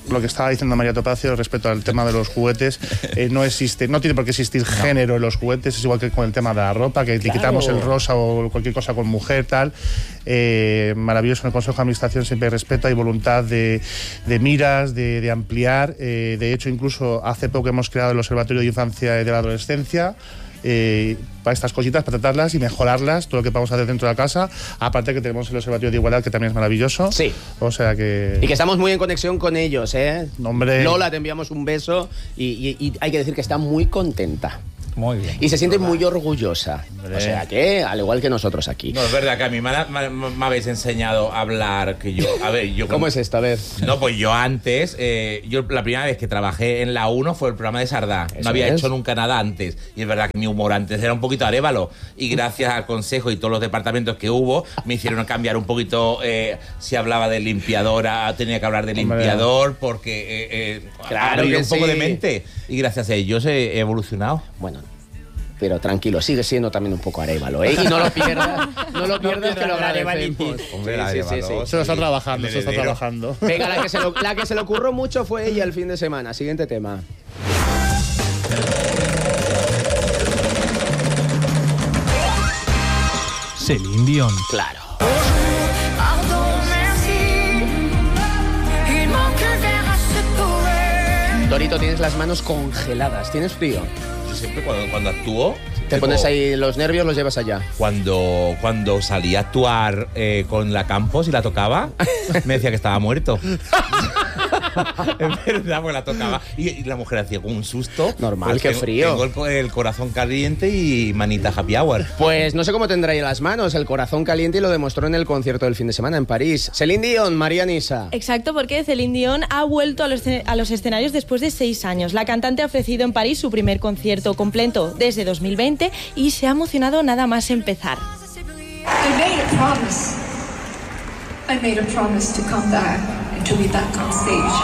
lo que estaba diciendo María Topacio respecto al tema de los juguetes, eh, no existe, no tiene por qué existir no. género en los juguetes, es igual que con el tema de la ropa, que etiquetamos claro. el rosa o cualquier cosa con mujer, tal. Eh, maravilloso, en el Consejo de Administración siempre hay respeto, hay voluntad de, de miras, de, de ampliar. Eh, de hecho, incluso hace poco hemos creado el Observatorio de Infancia y de la Adolescencia, Eh, para estas cositas, para tratarlas y mejorarlas, todo lo que vamos a hacer dentro de la casa, aparte que tenemos el Observatorio de Igualdad, que también es maravilloso. Sí. O sea que... Y que estamos muy en conexión con ellos, ¿eh? Hombre. Lola, te enviamos un beso y, y, y hay que decir que está muy contenta. Muy bien. Y se siente muy orgullosa. Hombre. O sea que, al igual que nosotros aquí. No, es verdad que a mí me, me, me habéis enseñado a hablar que yo... A ver, yo... ¿Cómo es esta vez? No, pues yo antes, eh, yo la primera vez que trabajé en la uno fue el programa de Sardá. Eso no había es. hecho nunca nada antes. Y es verdad que mi humor antes era un poquito arévalo. Y gracias al consejo y todos los departamentos que hubo, me hicieron cambiar un poquito. Eh, si hablaba de limpiadora, tenía que hablar de limpiador, porque eh, eh, Claro abrir que un poco sí. de mente. Y gracias a ellos he evolucionado. Bueno, pero tranquilo, sigue siendo también un poco arévalo, ¿eh? Y no lo pierdas, no lo pierdas, que lo agradecemos. Hombre, Sí, sí, sí, sí. Se lo está trabajando, se lo está heredero. trabajando. Venga, la que, se lo, la que se le ocurrió mucho fue ella el fin de semana. Siguiente tema. Celine Dion. Claro. Torito, tienes las manos congeladas. ¿Tienes frío? Yo siempre cuando, cuando actúo... Te tengo- pones ahí los nervios, los llevas allá. Cuando, cuando salí a actuar eh, con la Campos y la tocaba, me decía que estaba muerto. Es verdad, pues la tocaba. Y, y la mujer hacía como un susto. Normal, Pues qué tengo- frío. Tengo el, co- el corazón caliente y manita happy hour. Pues no sé cómo tendrá ahí las manos, el corazón caliente, y lo demostró en el concierto del fin de semana en París. Celine Dion, María Nisa. Exacto, porque Celine Dion ha vuelto a los, a los escenarios después de seis años. La cantante ha ofrecido en París su primer concierto completo desde dos mil veinte y se ha emocionado nada más empezar. I made a promise. I made a promise to come back and to be back on stage.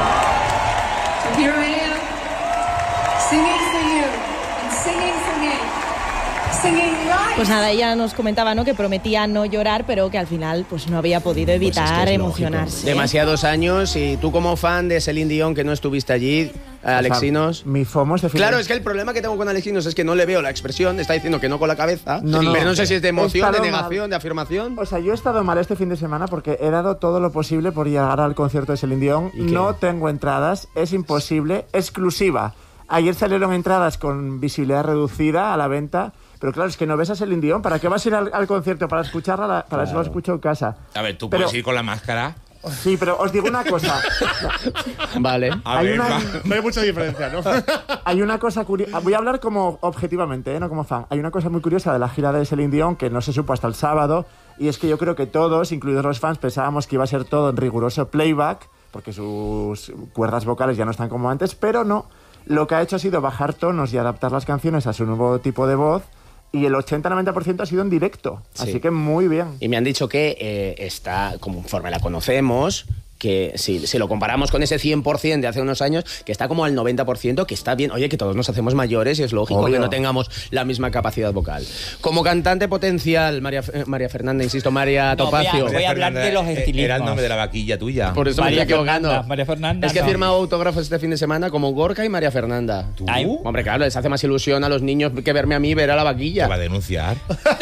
So here I am, singing for you and singing for me, singing live. Pues nada, ella nos comentaba, ¿no?, que prometía no llorar, pero que al final pues no había podido Pues es evitar que es emocionarse. lógico. Demasiados años, y tú como fan de Celine Dion, que no estuviste allí, Alexinos... O sea, mi FOMO es de Claro, es que el problema que tengo con Alexinos es que no le veo la expresión, está diciendo que no con la cabeza, No, no. pero no sé si es de He emoción, de estado negación, mal. de afirmación. O sea, yo he estado mal este fin de semana porque he dado todo lo posible por llegar al concierto de Celine Dion. ¿Y qué? No tengo entradas, es imposible, exclusiva. Ayer salieron entradas con visibilidad reducida a la venta, pero claro, es que no ves a Celine Dion. ¿Para qué vas a ir al, al concierto? Para escucharla, la- para eso lo escucho en casa. A ver, tú Pero- puedes ir con la máscara. Sí, pero os digo una cosa. Vale. A Hay ver, una- va. No hay mucha diferencia, ¿no? Hay una cosa curiosa. Voy a hablar como objetivamente, ¿eh? No como fan. Hay una cosa muy curiosa de la gira de Celine Dion que no se supo hasta el sábado. Y es que yo creo que todos, incluidos los fans, pensábamos que iba a ser todo en riguroso playback, porque sus cuerdas vocales ya no están como antes, pero no. Lo que ha hecho ha sido bajar tonos y adaptar las canciones a su nuevo tipo de voz. Y el ochenta a noventa por ciento ha sido en directo. Sí. Así que muy bien. Y me han dicho que eh, está, conforme la conocemos, que si, si lo comparamos con ese cien por ciento de hace unos años, que está como al noventa por ciento, que está bien. Oye, que todos nos hacemos mayores y es lógico Obvio. que no tengamos la misma capacidad vocal. Como cantante potencial, María, eh, María Fernanda, insisto, María No, voy a- Topacio. voy a hablar de los Eh, estilismos. Era el nombre de la vaquilla tuya. Por eso María me estoy equivocando. Fernanda, María Fernanda, Es que he no. firmado autógrafos este fin de semana como Gorka y María Fernanda. ¿Tú? Ay, Hombre, claro, les hace más ilusión a los niños que verme a mí ver a la Te vaquilla. va a denunciar.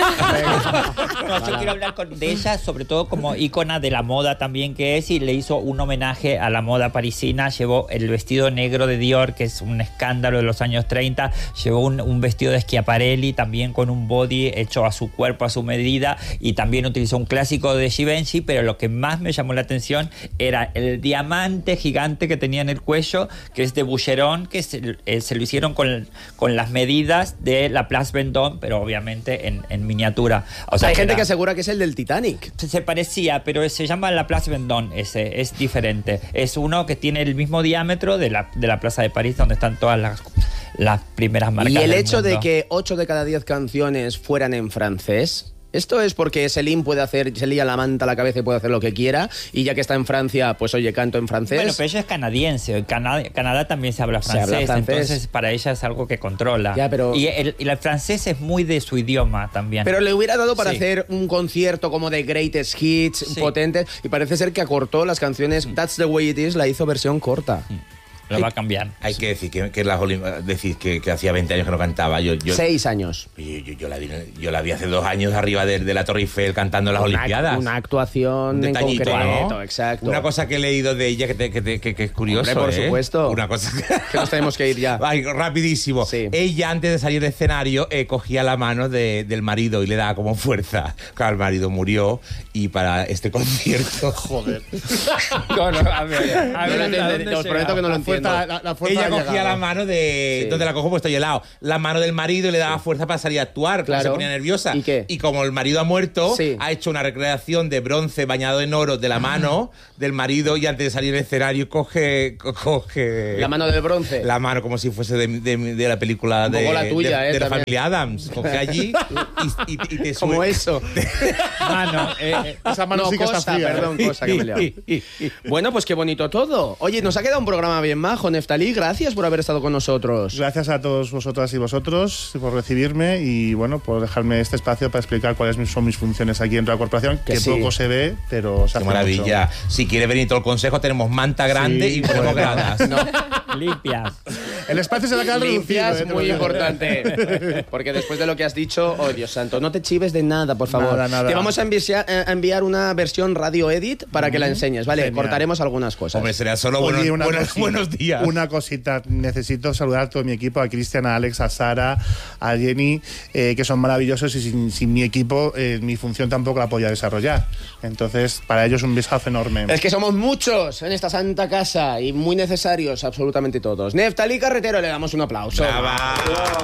No, yo quiero hablar con- de ella, sobre todo como ícona de la moda también que es, y le hizo un homenaje a la moda parisina. Llevó el vestido negro de Dior, que es un escándalo de los años treinta. Llevó un, un vestido de Schiaparelli, también con un body hecho a su cuerpo, a su medida, y también utilizó un clásico de Givenchy, pero lo que más me llamó la atención era el diamante gigante que tenía en el cuello, que es de Boucheron, que se, eh, se lo hicieron con, con las medidas de la Place Vendôme, pero obviamente en, en miniatura. O sea, Hay gente era- que asegura que es el del Titanic. se se parecía, pero se llama la Place Vendôme, ese es diferente. Es uno que tiene el mismo diámetro de la, de la Plaza de París, donde están todas las, las primeras marcas Y el del hecho de mundo. que ocho de cada diez canciones fueran en francés, Esto es porque Céline puede hacer, se lía la manta a la cabeza y puede hacer lo que quiera, y ya que está en Francia, pues oye, canto en francés. Bueno, pero ella es canadiense, en Cana- Canadá también se habla francés, Se habla francés. entonces para ella es algo que controla. Ya, pero- Y el, y el francés es muy de su idioma también. Pero le hubiera dado para Sí. hacer un concierto como de Greatest Hits, Sí. potente, y parece ser que acortó las canciones That's the Way It Is, la hizo versión corta. Lo va a cambiar. Hay que decir que, que las Olim- decir que, que hacía veinte años que no cantaba. Yo, yo, Seis años. Yo, yo- yo la vi, yo la vi hace dos años arriba de, de la Torre Eiffel cantando en las Una- Olimpiadas. Una actuación Un en detallito, concreto, ¿no? exacto. Una cosa que he leído de ella que, te- que, te- que- que es curioso. Hombre, por ¿eh? supuesto. Una cosa que, Que nos tenemos que ir ya. Ay, rapidísimo. Sí. Ella, antes de salir del escenario, eh, cogía la mano de- del marido y le daba como fuerza. Claro, el marido murió y para este concierto. Joder. No, no, a ver, a No ver, lo ¿a entiendo, dónde te os prometo que no lo La entiendo. fuerza, la, la fuerza Ella ha cogía llegado. la mano de... Sí. donde la cojo puesto helado. La mano del marido y le daba fuerza para salir a actuar. Claro. Claro. Se ponía nerviosa. ¿Y qué? Y como el marido ha muerto, Sí. ha hecho una recreación de bronce bañado en oro de la mano del marido y antes de salir del escenario coge... co- coge La mano del bronce. La mano como si fuese de, de- de la película Un de, poco la tuya, de, eh, de la también. familia Adams. Coge allí y, y- y te Como sube. eso. Mano, eh, eh, Esa mano No, sí que cosa, está fría. ¿eh? perdón, cosa que me he liado. Bueno, pues qué bonito todo. Oye, nos ha quedado un programa bien majo, Neftalí. Gracias por haber estado con nosotros. Gracias a todos vosotras y vosotros por recibirme y bueno, por dejarme este espacio para explicar cuáles son mis funciones aquí dentro de la corporación, Que que, sí. poco se ve, pero se Qué hace maravilla. Si quiere venir todo el consejo, tenemos manta grande Sí, y ponemos bueno. gradas. limpias. mucho. El espacio se va a quedar Limpias, reducido, ¿eh? muy Te lo digo. importante. Porque después de lo que has dicho, oh Dios santo, no te chives de nada, por favor. Nada, nada. Te vamos a enviar, a enviar una versión radio edit para que la enseñes, ¿vale? Genial. Cortaremos algunas cosas. Hombre, será solo Oye, buenos, una buenos- cosita, buenos días. Una cosita, necesito saludar a todo mi equipo, a Cristian, a Alex, a Sara, a Jenny, eh, que son maravillosos y sin, sin mi equipo eh, mi función tampoco la podía desarrollar. Entonces, para ellos un besazo enorme. Es que somos muchos en esta santa casa y muy necesarios absolutamente todos. Neftalí Carretero, le damos un aplauso. Brava.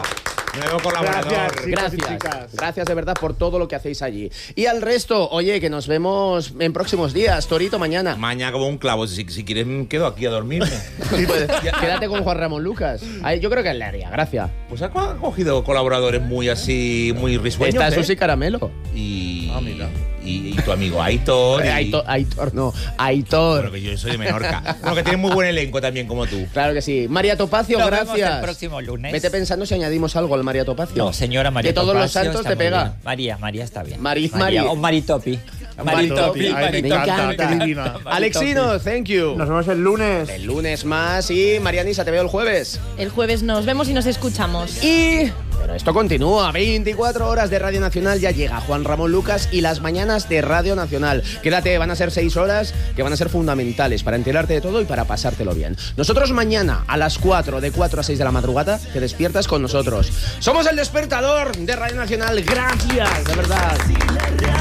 Nuevo colaborador. Gracias, chicos y Gracias, chicas. gracias de verdad por todo lo que hacéis allí. Y al resto, oye, que nos vemos en próximos días. Torito, mañana. Mañana como un clavo. Si, si quieres, me quedo aquí a dormirme. Pues, quédate con Juan Ramón Lucas. Ay, yo creo que le haría gracia. Pues ha co- ha cogido colaboradores muy así, muy risueños. Está ¿eh? Susi Caramelo. Y, Ah, mira. y, y tu amigo Aitor. y- Eh, Aitor, Aitor, no, Aitor. Bueno, que yo soy de Menorca. Bueno, que tiene muy buen elenco también, como tú. Claro que sí. María Topacio, Nos vemos gracias. el próximo lunes. Vete pensando si añadimos algo al María Topacio. No, señora María De todos los Topacio santos está te muy pega. bien. María, María está bien. Mari- María, Mari. O Maritopi. Maritopi. Ay, me Me encanta, encanta. qué divina. Alexino, thank you. Nos vemos el lunes. El lunes más y Marianisa, te veo el jueves. El jueves nos vemos y nos escuchamos. Y... Pero esto continúa, veinticuatro horas de Radio Nacional, ya llega Juan Ramón Lucas y las mañanas de Radio Nacional. Quédate, van a ser seis horas que van a ser fundamentales para enterarte de todo y para pasártelo bien. Nosotros mañana a las cuatro, de cuatro a seis de la madrugada, te despiertas con nosotros. Somos el despertador de Radio Nacional, gracias, de verdad.